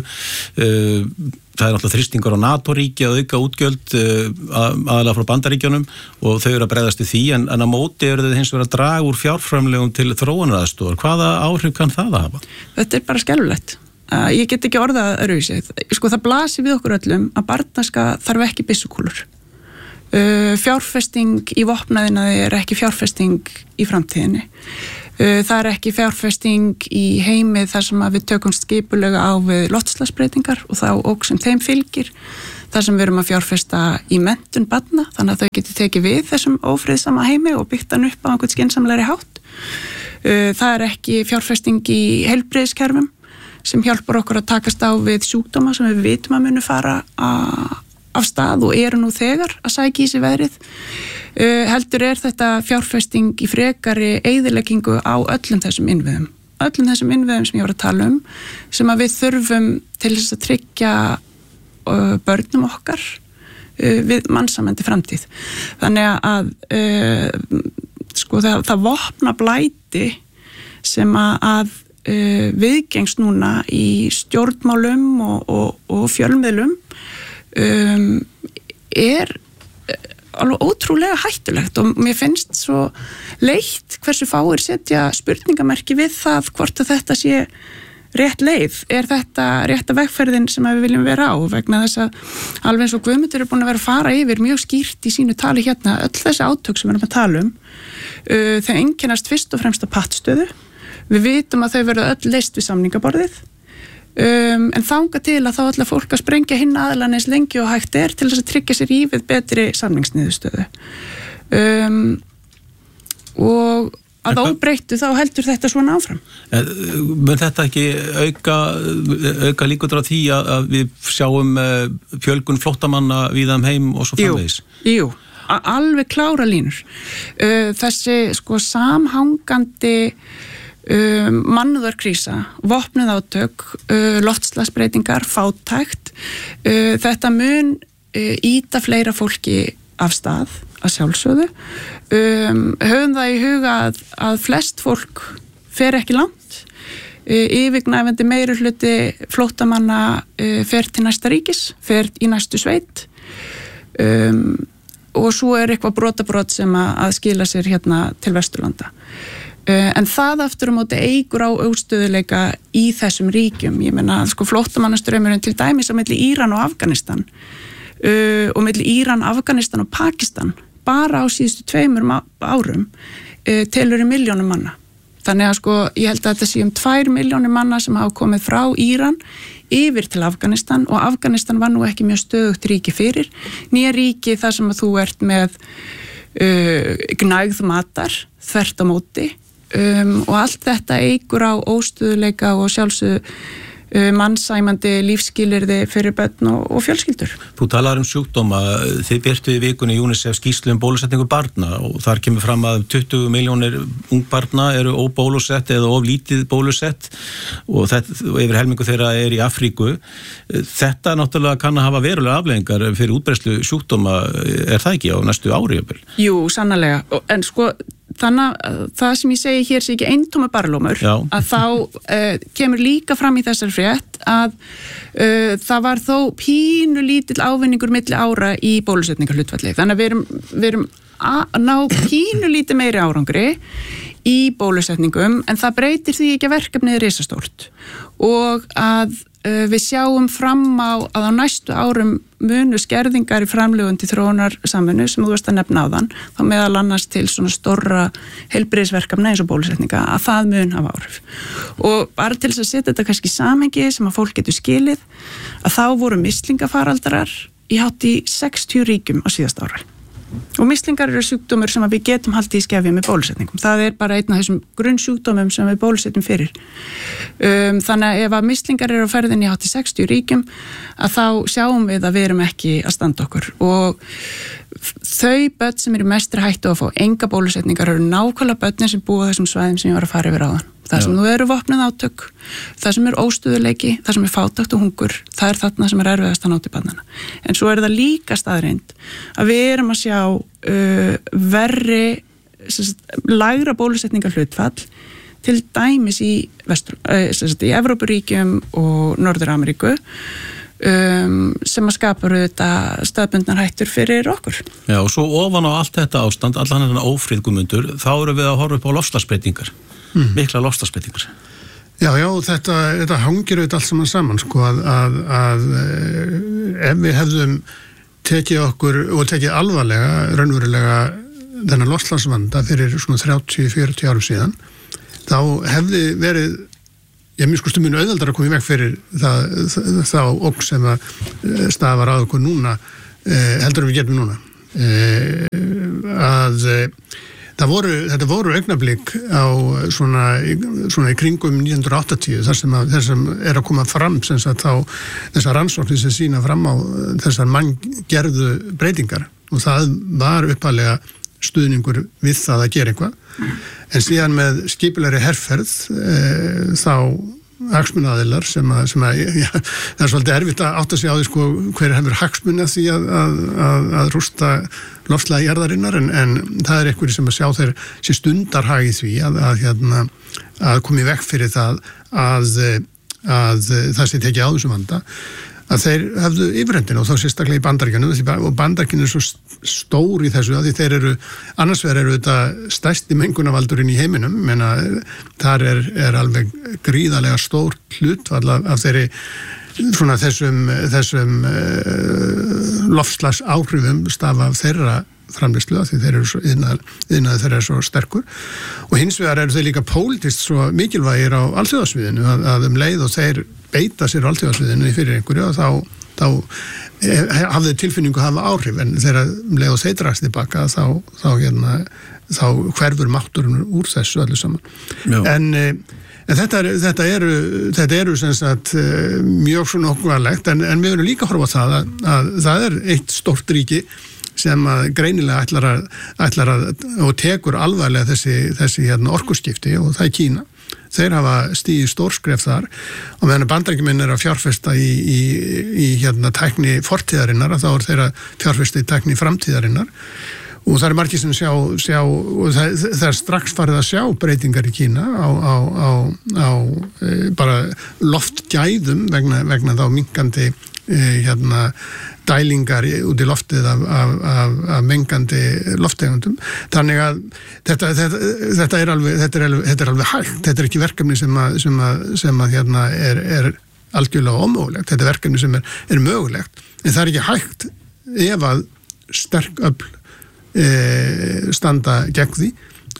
Það er náttúrulega þrýstingur á NATO-ríki að auka útgjöld aðalega frá Bandaríkjunum og þau eru að bregðast við því, en, en á móti eru þau hins vegar að draga úr fjárframlegum til þróunaraðstoðar. Hvaða áhrif kann það að hafa? Þetta er bara skelfilegt. Uh, ég get ekki orðað öðruvísi. Sko það blasir við okkur öllum að barnaska þarf ekki byssukúlur. Uh, fjárfesting í vopnaðinaði er ekki fjárfesting í framtíðinni. Uh, það er ekki fjárfesting í heimið þar sem að við tökum skipulega á við loftslagsbreytingar og þá óg sem þeim fylgir. þar sem við erum að fjárfesta í menntun barna, þannig að þau geti tekið við þessum ófriðsama heimi og byggt hann upp á einhvern skynsamlegri hátt. Það er ekki fjárfesting í heilbrigðiskerfum sem hjálpar okkur að takast á við sjúkdóma sem við vitum að munu fara af stað og eru nú þegar að sækja í sig veðrið. Heldur er þetta fjárfesting í frekari eyðileggingu á öllum þessum innviðum. öllum þessum innviðum sem ég var að tala um, sem að við þurfum til þess að tryggja uh, börnum okkar uh, við mannsamandi framtíð. Þannig að uh, sko það, það vopna blæti sem að uh, viðgengst núna í stjórnmálum og, og, og fjölmiðlum um, er alveg ótrúlega hættulegt og mér finnst svo leitt hversu fáir setja spurningamerki við það hvort að þetta sé rétt leið. Er þetta rétta vegferðin sem við viljum vera á vegna þess að alveg eins og Guðmundur er búin að vera að fara yfir mjög skýrt í sínu tali hérna öll þessi átök sem við erum að tala um uh, þau einkennast fyrst og fremst á pattstöðu. Við vitum að þau verða öll leyst við samningaborðið Um, en þanga til að þá ætla fólk að sprengja hinn aðlan eins lengi og hægt er til þess að tryggja sér í við betri samningsniðurstöðu um, og að óbreyttu þá heldur þetta svona áfram. Mun þetta ekki auka, auka líkur á því að, að við sjáum fjölgun flóttamanna víða um heim og svo framvegis? Jú, jú, alveg klára línur. Uh, þessi sko samhangandi Um, mannúðarkrísa, vopnuð átök, uh, loftslagsbreytingar, fátækt. Uh, þetta mun uh, ýta fleira fólki af stað að sjálfsögðu. Um, höfum það í huga að, að flest fólk fer ekki langt. Uh, yfirgnæfandi meirihluti flóttamanna uh, fer til næsta ríkis, fer í næstu sveit. Um, og svo er eitthvað brotabrot sem að, að skila sér hérna til Vesturlanda. En það aftur á móti eigur á óstöðuleika í þessum ríkjum. Ég meina, sko, flóttamannastraumurinn til dæmis á milli Íran og Afganistan uh, og milli Íran, Afganistan og Pakistan bara á síðustu tveimur árum uh, telur í milljónum manna. Þannig að sko, ég held að þetta sé um tvær milljónir manna sem hafa komið frá Íran yfir til Afganistan og Afganistan var nú ekki mjög stöðugt ríki fyrir. Nýja ríki þar sem að þú ert með uh, gnægð matar, þvert á móti. Um, og allt þetta eigur á óstöðuleika og sjálfsögðu uh, mannsæmandi lífsskilyrði fyrir börn og, og fjölskyldur. Þú talar um sjúkdóma, þið birtu í vikunni UNICEF skýrslu um bólusetningu barna og þar kemur fram að tuttugu milljónir ungbarna eru óbólusett eða oflítið bólusett og, þetta, og yfir helmingu þeirra er í Afríku. Þetta náttúrulega kann að hafa verulega afleiðingar fyrir útbreiðslu sjúkdóma, er það ekki á næstu ári? Jú, sannarlega, en sko þannig að það sem ég segi hér sé ekki eintóma barlómur, Já. að þá uh, kemur líka fram í þessar frétt að uh, það var þó pínu lítill ávinningur milli ára í bólusetningarhlutfalli. Þannig að við erum, við erum að ná pínu lítið meiri árangri í bólusetningum en það breytir því ekki að verkefnið er risastórt og að uh, við sjáum fram á að á næstu árum munu skerðingar í framlögum til þróunarsamvinnu sem þú veist að nefna á þann, þá meðal annars til svona stórra heilbrigðisverkefna eins og bólusetninga, að það mun hafa áhrif. Og bara til þess að setja þetta kannski í samhengi sem að fólk getur skilið, að þá voru mislingafaraldarar í hátt í sextíu ríkjum á síðasta ára. Og mislingar eru sjúkdómur sem við getum haldið í skefju með bólusetningum. Það er bara einn af þessum grunnsjúkdómum sem við bólusetjum fyrir. Um, þannig að ef að mislingar eru á ferðinni í hátt í sextíu ríkjum, að þá sjáum við að við erum ekki að standa okkur. Og þau börn sem eru mestri hættu að fá enga bólusetningar eru nákvæmlega börnin sem búa þessum svæðum sem ég var að fara yfir áðan. Það sem Já. Nú eru vopnuð átök, það sem er óstöðuleiki, það sem er fátækt og hungur, það er þarna sem er erfiðast að ná til barnanna. En svo er það líka staðreind að við erum að sjá uh, verri, sagt, lægra bólusetningar hlutfall til dæmis í, vestur, uh, sagt, í Evrópuríkjum og Norður-Ameríku Um, sem að skapa auðvitað staðbundnar hættur fyrir okkur. Já, og svo ofan á allt þetta ástand, allan þennan ófriðgumundur, þá eru við að horfa upp á loftslagsbreytingar, mm. mikla loftslagsbreytingar. Já, já, þetta, þetta hangir auðvitað allt saman saman, sko, að, að, að ef við hefðum tekið okkur og tekið alvarlega, raunverulega þennan loftslagsvanda fyrir svona þrjátíu til fjörutíu árum síðan, þá hefði verið ég minn sko stundum auðveldar að koma í veg fyrir það, þá okk sem að stafar að okkur núna eh, heldur við getum núna eh, að eh, það voru, þetta voru augnablík á svona, svona í kringum nítján hundruð áttatíu þar sem, að, þar sem er að koma fram sem sagt þá þessar rannsóknir sem sína fram á þessar manngerðu breytingar og það var uppalega stuðningur við það að gera eitthvað en síðan með skipulegri herferð e, þá hagsmunaaðilar sem að, sem að já, það er svolítið erfitt að átta sig á því sko hver hefur hagsmuni að því að, að, að, að rústa loftslagi jarðarinnar en, en það er einhverju sem að sjá þeir sé stundarhag í því að, að, hérna, að komi vekk fyrir það að, að það sé tekið á þessum vanda að þeir hafðu yfirhendina og þá sérstaklega í Bandaríkjunum og Bandaríkjunum er svo stór í þessu að því þeir eru, annars vegar eru þetta stærsti mengunavaldurinn í heiminum menna þar er, er alveg gríðarlega stór hlut af, af þeirri svona þessum, þessum uh, loftslags áhrifum stafa af þeirra framleiðslu af því þeir eru svo yðnaði þeirra er svo sterkur og hins vegar eru þeir líka pólitískt svo mikilvægir á alþjóðasviðinu að, að um leið og þeir beita sér á alþjóðasviðinu fyrir einhverju og þá, þá hafði tilfinningu að hafa áhrif en þegar um leið og þeir dragst tilbaka þá, þá, hérna, þá hverfur mátturinn úr þessu öllu saman. Já. En En þetta, er, þetta eru, þetta eru sem sagt, mjög svona okkurlegt, en, en við erum líka að horfa á það að, að það er eitt stórt ríki sem að greinilega ætlar að, ætlar að og tekur alvarlega þessi, þessi hérna, orkuskipti og það er Kína. Þeir hafa stigið stórskref þar og meðan Bandaríkjamenn er að fjárfesta í, í, í hérna, tækni fortíðarinnar þá er þeir að fjárfesta í tækni framtíðarinnar. Og það er margir sem sjá, sjá og það, það er strax farið að sjá breytingar í Kína á, á, á, á e, bara loftgæðum vegna, vegna þá minkandi e, hérna, dælingar út í loftið af, af, af, af mengandi lofttegundum. Þannig að þetta, þetta, þetta, er alveg, þetta, er alveg, þetta er alveg hægt. Þetta er ekki verkefni sem að, sem að, sem að hérna, er, er algjörlega ómögulegt. Þetta er verkefni sem er, er mögulegt. En það er ekki hægt ef að sterk öfl E, standa gegn því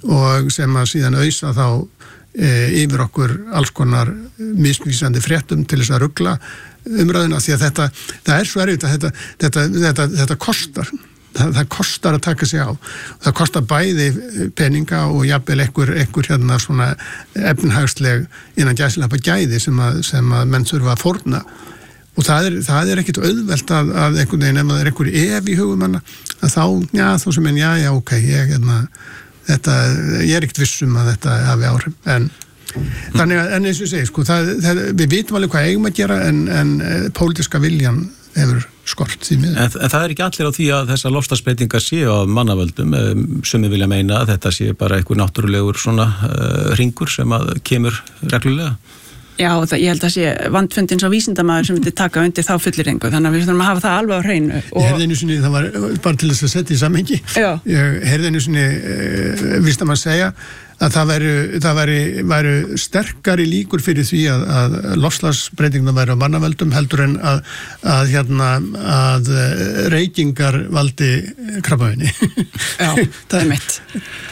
og sem að síðan auðsa þá e, yfir okkur alls konar misvísandi fréttum til þess að rugla umræðuna því að þetta, það er svo erfitt að þetta, þetta, þetta, þetta kostar það, það kostar að taka sig á það kostar bæði peninga og jafnvel einhver, einhver hérna svona efnhagsleg innan gæslappa gæði sem að, sem að menn þurfa að fórna og það er, það er ekkit auðvelt að, að einhvern veginn, ef það er einhver ef í hugum manna, að þá, já, þá sem en, já, já, ok, ég, hérna, þetta, ég er ekkit vissum að þetta hafi áhrif, en mm. þannig að, en eins og ég segi, sko, það, það, við vitum alveg hvað eigum að gera, en, en pólitíska viljan hefur skort því miður. En, en það er ekki allir á því að þessar loftslagsbreytingar séu á mannavöldum, sem við vilja meina að þetta sé bara einhver náttúrulegur svona uh, hringur sem að kemur reglulega. Já, það, ég held að sé vandfundins á vísindamaður sem myndi taka undir þá fullyrðingu, þannig að við þurfum að hafa það alveg á hreinu. Og... Ég heyrði einu sinni, það var bara til þess að setja í samhengi, Já. Ég heyrði einu sinni uh, vísindamaður segja að það væru, það væri, væru sterkari líkur fyrir því að, að loftslagsbreytinguna væri á mannavöldum heldur en að, að, hérna, að reykingar valdi krabbameini. Já, það er mitt.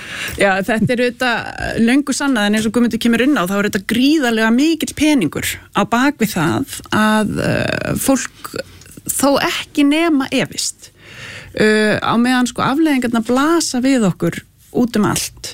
Já, þetta er auðvitað löngu sannað en eins og Guðmundur kemur inn á þá er þetta gríðarlega mikill peningur á bakvið það að uh, fólk þó ekki nema efist uh, á meðan sko afleiðingarna blasa við okkur út um allt.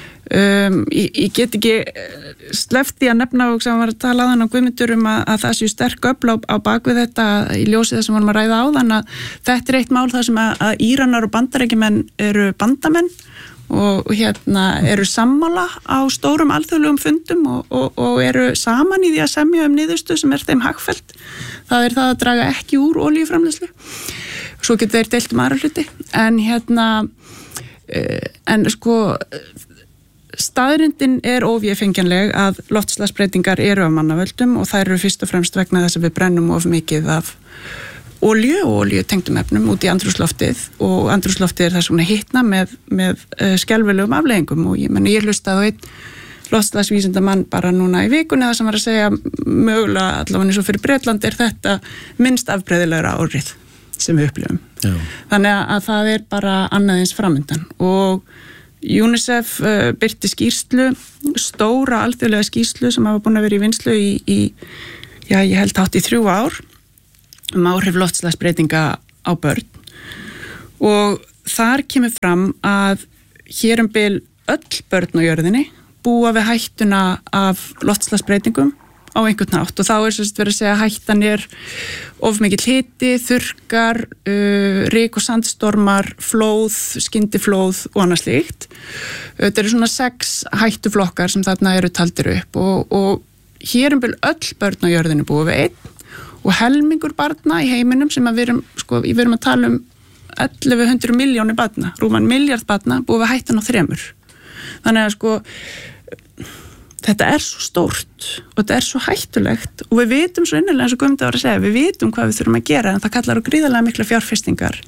Um, ég, ég get ekki sleppt því að nefna og sem var að tala á þann á Guðmundur um að, að það séu sterk öfl á, á bakvið þetta í ljósi þess að varum að ræða á þann að þetta er eitt mál þar sem að, að Íranar og Bandaríkjamenn eru bandamenn og hérna eru sammála á stórum alþjóðlegum fundum og, og, og eru saman í því að semja um niðurstöðu sem er þeim hagfellt. Það er það að draga ekki úr olíuframleiðslu. Svo getur þeir deilt um aðra hluti. En hérna, en sko, staðrindin er óvéfengjanleg að loftslagsbreytingar eru af mannavöldum og þær eru fyrst og fremst vegna þess að við brennum of mikið af olíu og olíutengdum efnum út í andrúmsloftið og andrúmsloftið er þess vegna hitna með, með uh, skelfilegum afleiðingum og ég, meni, ég hlustaði á einn loftslagsvísindamann bara núna í vikunni það sem var að segja mögulega allavega eins og fyrir Bretland er þetta minnst afbreyðilegra árið sem við upplifum. Já. Þannig að það er bara annað eins framundan og UNICEF uh, birti skýrslu, stóra alþjóðlega skýrslu sem hafa búin að vera í vinnslu í, í já, ég held hátt í þrjú ár um áhrif loftslagsbreytinga á börn og þar kemur fram að hér um bil öll börn á jörðinni búa við hættuna af loftslagsbreytingum á einhvern nátt og þá er sérst verið að segja að hættan er of mikill hiti, þurrkar, uh, ryk og sandstormar, flóð, skyndiflóð og annað slíkt. Þetta eru svona sex hættuflokkar sem þarna eru taldir upp og, og hér um bil öll börn á jörðinni búa við einn og helmingur barna í heiminum sem að við erum, sko, við erum að tala um ellefu hundruð miljónir barna, rúman miljard barna búið við hættan á þremur. Þannig að sko, þetta er svo stórt og þetta er svo hættulegt og við vitum svo innilega eins og Guðmundur var að segja, við vitum hvað við þurfum að gera en það kallar á gríðarlega mikla fjárfestingar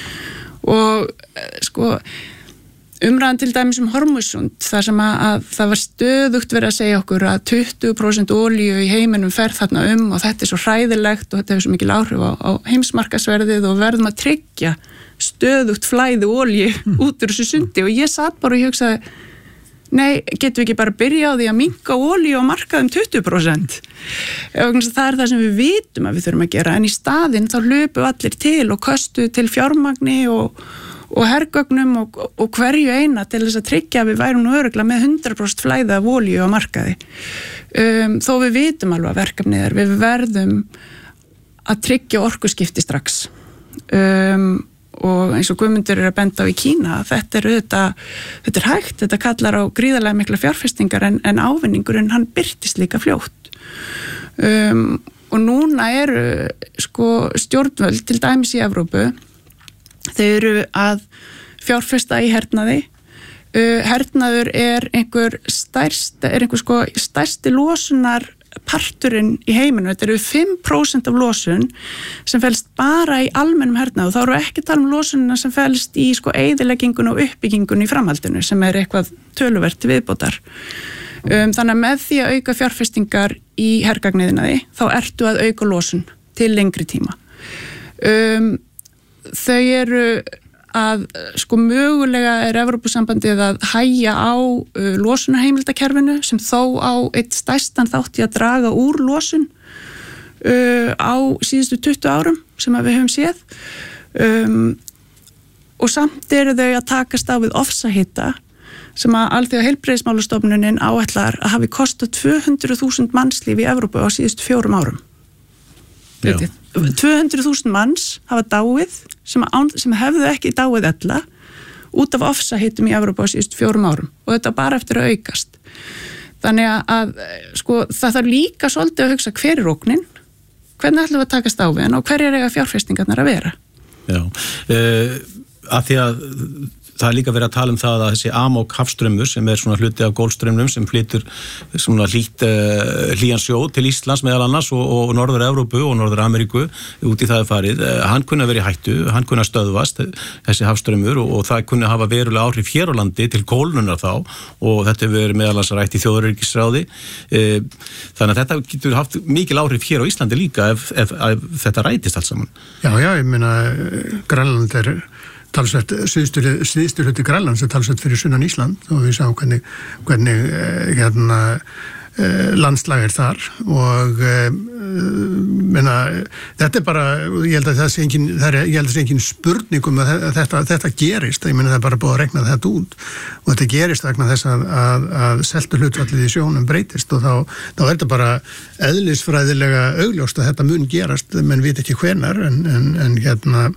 og sko, umræðan til dæmis um Hormuzsund þar sem að, að það var stöðugt verið að segja okkur að tuttugu prósent olíu í heiminum fer þarna um og þetta er svo hræðilegt og þetta hefur svo mikil áhrif á, á heimsmarkaðsverðið og verðum að tryggja stöðugt flæði olíu út úr þessu sundi og ég satt bara og ég hugsaði nei, getum við ekki bara byrja á því að minnka olíu á markaðum tuttugu prósent það er það sem við vitum að við þurfum að gera en í staðinn þá hlupu allir til og köstu til fjármagni og og hergögnum og, og hverju eina til þess að tryggja að við værum nú örugglega með hundrað prósent flæði af olíu á markaði. Um, þó við vitum alveg að verkefnið er, við verðum að tryggja orkuskipti strax. Um, og eins og Guðmundur er að benda á í Kína, þetta er auðvitað, þetta er hægt, þetta kallar á gríðarlega mikla fjárfestingar en, en ávinningurinn hann birtist líka fljótt. Um, og núna eru sko stjórnvöld til dæmis í Evrópu þau eru að fjárfesta í hernaði. Uh, hernaður er einhver stærst, er einhver sko stærsti losunar parturinn í heiminum. Þetta eru fimm prósent af losun sem felst bara í almennum hernaði og þá eru ekki að tala um losunina sem felst í sko eyðileggingun og uppbyggingun í framhaldinu sem er eitthvað töluvert viðbótar. Um, þannig að með því að auka fjárfestingar í hergagniðinaði þá ertu að auka losun til lengri tíma. Um, Þau eru að sko mögulega er Evrópusambandið að hægja á uh, losunarheimildakerfinu sem þó á eitt stærstan þátt í að draga úr losun uh, á síðustu tuttugu árum sem við höfum séð um, og samt eru þau að takast á við ofsahita sem að Alþjóða heilbrigðismálastofnunin áætlar að hafi kostað tvö hundruð þúsund mannslíf í Evrópu á síðustu fjórum árum. tvö hundruð þúsund manns hafa dáið sem, án, sem hefðu ekki dáið ella út af ofsahitum í Evrópu á síðust fjórum árum og þetta bara eftir að aukast. Þannig að, að sko, það þarf líka svolítið að hugsa hver er ógnin, hvernig ætlum við að takast á við hann og hverjar eiga fjárfestingarnar að vera. Já, uh, að því að það er líka verið að tala um það að þessi Amok hafstraumur sem er svona hluti af Golfstraumnum sem flytur svona hlýtt uh, hlýjan sjó til Íslands meðal annars og, og Norður Evrópu og Norður Ameríku út í það er farið. Uh, hann kunni að vera í hættu, hann kunni að stöðvast þessi hafstraumur og, og það kunni að hafa verulega áhrif hér á landi til kólnunar þá og þetta hefur verið meðal annars rætt í þjóðaröryggisráði. Uh, þannig að þetta getur haft mikil áhrif hér á Íslandi líka ef, ef, ef, ef þetta rætist allt saman. Já, já, ég meina Grænland er talsvert, síðstur hluti Grænlands er talsvert fyrir sunnan Ísland og við sjáum hvernig, hvernig hérna, landslag er þar og menna, þetta er bara, ég held að það sé engin, það er, ég held að það sé engin spurning um að þetta, þetta gerist, ég meina það er bara búið að rekna þetta út og þetta gerist vegna þess að, að, að seltu hlutfallið í sjónum breytist og þá, þá er þetta bara eðlisfræðilega augljóst að þetta mun gerast, menn veit ekki hvenar en, en, en hérna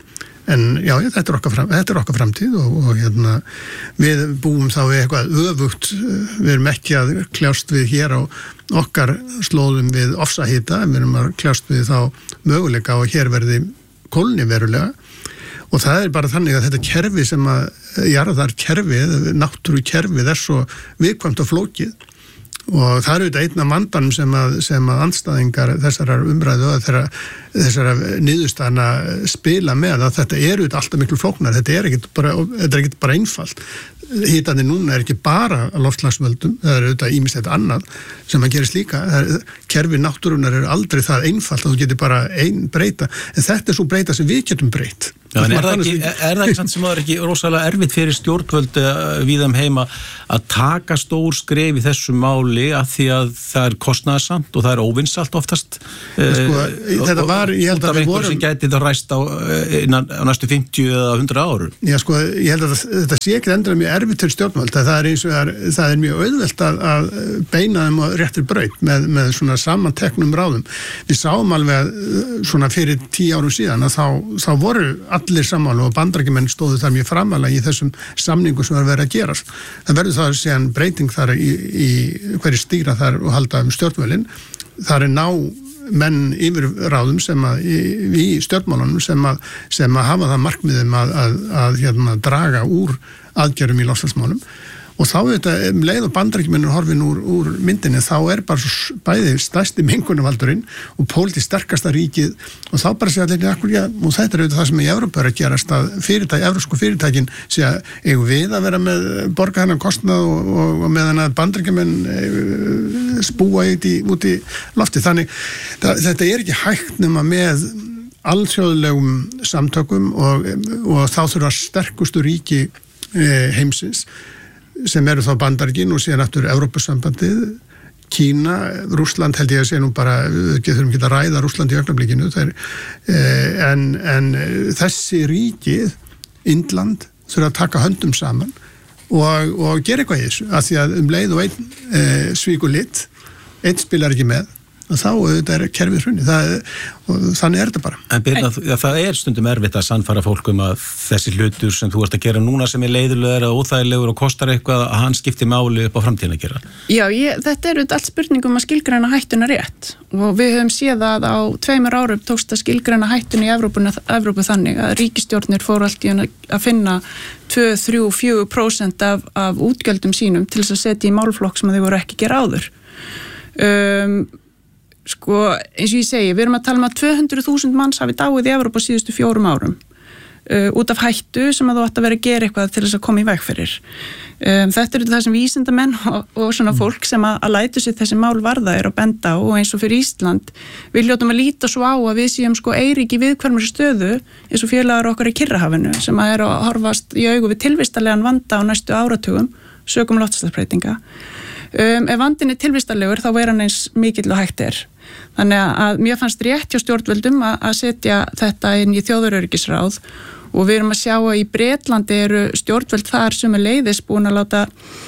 en já, þetta er okkar, fram, þetta er okkar framtíð og, og hérna, við búum þá við eitthvað öfugt, við erum ekki að kljást við hér á okkar slóðum við ofsahita, við erum að kljást við þá möguleika og hér verði kólni verulega og það er bara þannig að þetta kerfi sem að jarðar kerfið, náttúru kerfið er svo viðkvæmt og flókið og það eru þetta einn af vandanum sem að, sem að andstæðingar þessarar umræðu og þeirra, þessara niðurstaðna spila með að þetta eru þetta alltaf miklu flóknar, þetta er ekkit bara, þetta er ekkit bara einfalt. Hitandi núna er ekki bara að loftslagsvöldum, það er auðvitað ýmislegt annað sem að gerist líka. Kerfi náttúrunar eru aldrei það einfalt að þú getur bara einn breyta, en þetta er svo breyta sem við getum breytt. Já, en er það ekki, er það ekki samt sem það er ekki rosalega erfitt fyrir stjórnvöld víðum heima að taka stór skref í þessu máli að því að það er kostnaðarsamt og það er óvinsalt oftast sko, þetta var, ég held að við vorum sem gæti það ræst á, innan, á næstu fimmtíu eða hundrað árum. Já sko, ég held að þetta sé ekki endur mjög erfitt til stjórnvöld, það er eins og það er, það er mjög auðvelt að, að beina þeim á réttir braut með, með svona samanteknum ráðum. Við sáum alveg að svona fyrir tíu árum síðan að þá, þá voru allir sammála og bandarækjumenn stóðu þar mjög framalega í þessum samningum sem var verið að gerast. Það verður það síðan breyting þar í, í hverju stýra þar og halda um stjórnvölinn. Það er ná menn yfir ráðum sem að í, í stjórnmálunum sem að, sem að hafa það markmiðum að, að, að hérna, draga úr aðgerðum í loftslagsmálum. Og þá þetta, um leið og bandarækjumennir horfin úr, úr myndinni, þá er bara svo bæði stærsti mengunarvaldurinn og pólitískt sterkasta ríkið og þá bara segja allir akkur, já, og þetta er auðvitað það sem í Evrópu er að gerast að fyrirtæki, evrópsku fyrirtækin segja, eigum við að vera með borga hennan kostnað og, og, og meðan að bandarækjumenn spúa út í, út í lofti. Þannig, það, þetta er ekki hægt nema með alþjóðlegum samtökum og, og þá þurfa sterkustu ríki heimsins sem eru þá Bandaríkin og síðan aftur Evrópusambandið, Kína, Rússland held ég að sé nú bara, við þurfum ekki að ræða Rússland í augnablikinu, en, en þessi ríkið, Indland, þurfa að taka höndum saman og, og gera eitthvað í þessu, af því að um leið og einn e, svíkur lit, einn spilar ekki með, og þá auðvitað er kerfið hrunni, það, og þannig er þetta bara. En Birna, það er stundum erfitt að sannfæra fólk um að þessi hlutur sem þú ert að gera núna sem er leiðilegur og óþægilegur og kostar eitthvað að hann skipti máli upp á framtíðin að gera. Já, ég, þetta er auðvitað allt spurningum að skilgreina hættuna rétt og við höfum séð að á tveimur árum tókst að skilgreina hættuna í Evrópuna, Evrópu þannig að ríkisstjórnir fóru allt í að finna tvö, þrjú, fjögur prósent af, af útgjöldum sínum til þess að setja í málflokk sem þau voru ekki að gera áður. Um, Sko, eins og ég segi, við erum að tala um að tvö hundruð þúsund manns hafi dáið í Evrópu á síðustu fjórum árum uh, út af hættu sem að þú ætti að vera að gera eitthvað til þess að koma í veg fyrir. Um, þetta eru það sem vísindamenn og, og svona fólk sem að, að lætu sér þessi mál varða er að benda og eins og fyrir Ísland við hljótum að líta svo á að við séum sko eyríki viðkvæmri stöðu eins og félagar okkar í Kyrrahafinu sem að er að horfast í augu við tilvistarlegan vanda á næstu áratugum sökum loftslagsbreytinga. Um, ef vandin er tilvistarlegur þá er hann eins mikill og hægt er. Þannig að mér fannst rétt hjá stjórnvöldum að, að setja þetta inn í þjóðaröryggisráð og við erum að sjá að í Bretlandi eru stjórnvöld þar sem er leiðis búin að láta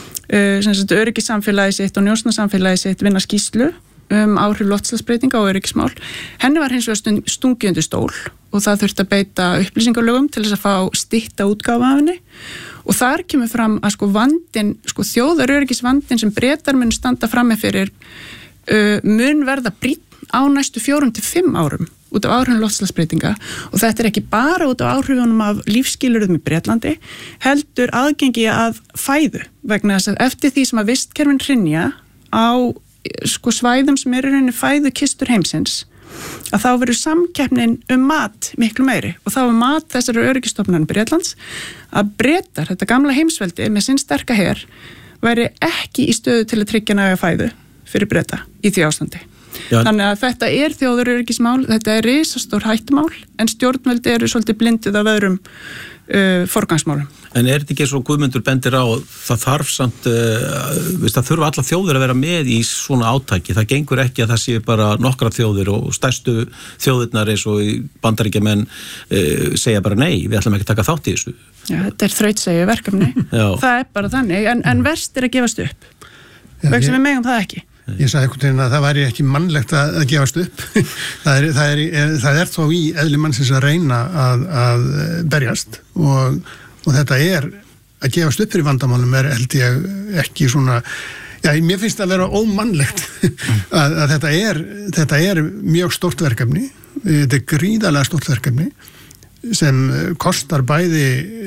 uh, öryggissamfélagi sitt og njósnasamfélagi sitt vinna skýrslu um áhrif loftslagsbreytinga og öryggismál. Henni var hins vegar stungið undir stól og það þurfti að beita upplýsingalögum til þess að fá stytta útgáfa af henni. Og þar kemur fram að sko vandin, sko þjóðaröryggisvandin sem Bretar mun standa frammi fyrir uh, mun verða brýnn á næstu fjórum til fimm árum út af áhrifum loftslagsbreytinga og þetta er ekki bara út af áhrifunum af lífsskilyrðum í Bretlandi, heldur aðgengi að fæðu vegna þess að eftir því sem að vistkerfin hrynja á sko svæðum sem eru rauninni fæðukistur heimsins að þá verður samkeppnin um mat miklu meiri og þá er mat þessari öryggistofnunar Bretlands að Bretar, þetta gamla heimsveldi með sinn sterka her, væri ekki í stöðu til að tryggja næga fæðu fyrir Breta í því ástandi. Já. Þannig að þetta er þjóðaröryggismál, þetta er risastór hættumál en stjórnvöldi eru svolítið blindið af öðrum uh, forgangsmálum. En er þetta ekki svo Guðmundur bendir á það þarf samt, uh, veist, það þurfa alla þjóðir að vera með í svona átaki, það gengur ekki að það sé bara nokkra þjóðir og stærstu þjóðirnar eins og Bandaríkjamenn uh, segja bara nei, við ætlum ekki að taka þátt í þessu. Já, þetta er þrautsegi verkefni, það er bara þannig, en, en verst er að gefast upp, vegna sem við megum það ekki. Ég sagði einhvern veginn að það væri ekki mannlegt að, að gefast upp. það, er, það, er, það er þó í eðli mannsins að reyna að, að berjast og, og þetta er að gefast upp fyrir vandamálum er held ég ekki svona, já, mér finnst það að vera ómannlegt að, að þetta er, þetta er mjög stórt verkefni, þetta er gríðarlega stórt verkefni sem kostar bæði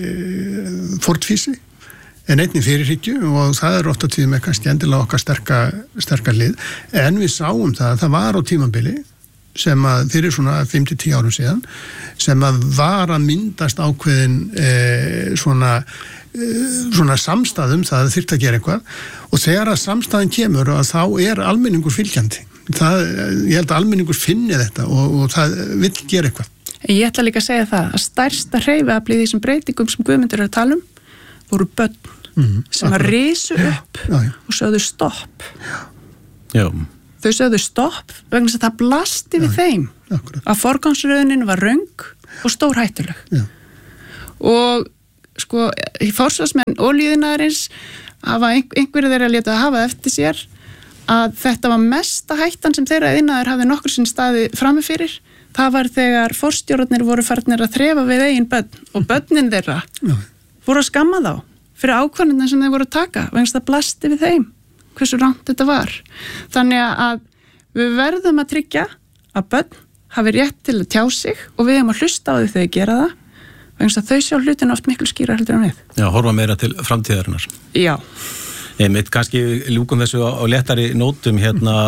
fórnfýsi en einnig fyrirhyggju og það er oft á tíðum með kannski endilega okkar sterka, sterka lið, en við sáum það að það var á tímabili sem að fyrir svona fimm til tíu árum síðan sem að var að myndast ákveðin eh, svona, eh, svona samstæðum það að þyrfti að gera eitthvað og þegar að samstæðin kemur að þá er almenningur fylgjandi. Það, ég held að almenningur finni þetta og, og það vill gera eitthvað. Ég ætla líka að segja það að stærsta hreyfiaflið í þessum breytingum sem Guðmundur er að tala um voru börn mm, sem að risu upp já, já. og sögðu stopp. Já. Þau sögðu stopp vegna þess að það blasti við já, þeim akkurat. Að forgangsröðunin var röng og stór hættuleg. Já. Og sko, forsvarsmenn olíuiðnaðarins hafa einhverju þeirra létu að hafa eftir sér að þetta var mesta hættan sem þeirra iðnaðar hafi nokkur sinn staði frammi fyrir. Það var þegar forstjórarnir voru farnir að þrefa við eigin börn og börnin þeirra já. Voru að skamma þá fyrir ákvörðunum sem þeir voru að taka vegna það blasti við þeim hversu rangt þetta var. Þannig að við verðum að tryggja að börn hafi rétt til að tjá sig og við hefum að hlusta á því þegar þau gera það vegna að þau sjá hlutina oft miklu skýrar heldur en við. Já, horfa meira til framtíðarinnar. Já. Einmitt, kannski ljúkum þessu á, á léttari nótum hérna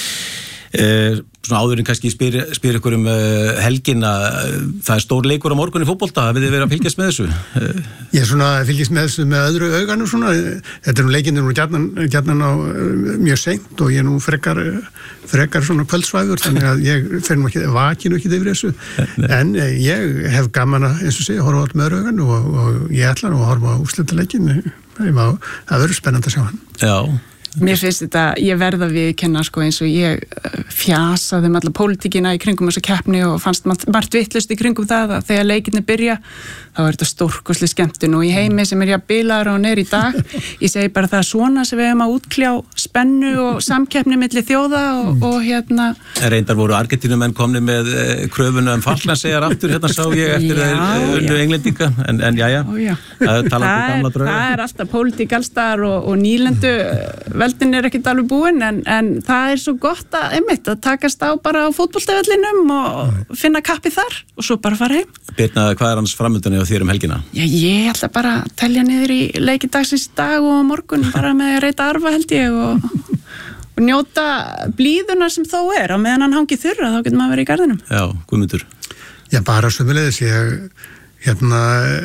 Eh, svona áðurinn kannski spyr, spyr ykkur um uh, helgina, það er stór leikur á morgun í fótbolta, hafið þið verið að fylgjast með þessu? Ég er svona að fylgjast með þessu með öðru auganum svona, þetta er nú leikinn nú gjarnan, gjarnan á mjög seint og ég er nú frekar, frekar svona kvöldsvæður, þannig að ég fer nú ekki, vakinu ekki yfir þessu, en ég hef gaman að, eins og segja, horfa á með öðru augan og, og ég ætla nú að horfa á úrslitaleikin, það verður spennandi að sjá hann. Já. Mér finnst þetta, ég verða við kenna sko eins og ég fjasaði með alla pólitíkina í kringum þessu keppni og fannst margt vitlaust í kringum það að þegar leikinni byrja þá er þetta stórkostleg skemmtun og í heimi sem er ég að bilaður og neyri í dag ég segi bara það svona sem við hefum að útkljá spennu og samkeppni milli þjóða og, mm. og hérna Reyndar voru Argentínumenn komni með kröfuna um Falklandseyjar aftur, hérna sá ég eftir þeir unnu englendinga, en, en jájá já. það, það, það er alltaf pólitík allstar og, og nýlendu veldin er ekkert alveg búin en, en það er svo gott að, einmitt, að takast á bara á fótboltavellinum og finna kappi þar og svo bara fara heim. Birna, hvað er hans framöndan á þér um helgina? Já, ég ætla bara að telja niður í leikidagsins dag og morgun bara með að reyta arfa held ég og, og njóta blíðuna sem þó er og meðan hann hangi þurra þá getur maður verið í garðinum. Já, Guðmundur. Já, bara sömuleiðis ég hérna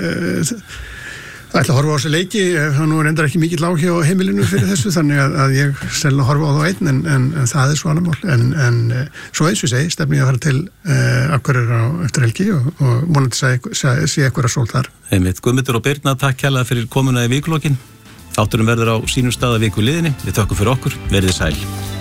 Það ætla að horfa á þessu leiki, það nú er endar ekki mikill áhugi á heimilinu fyrir þessu, þannig að, að ég selna horfa á þá einn, en, en, en það er svo annar mál. En, en svo eins og segi, stefni ég að fara til uh, Akureyrar á eftir helgi og, og vonandi sé, sé, sé eitthvað sól þar. Einmitt, Guðmundur og Birna, takk kærlega fyrir komuna í vikulokin. Þátturum verður á sínum stað að viku liðinni. Við þökkum fyrir okkur, verðið sæl.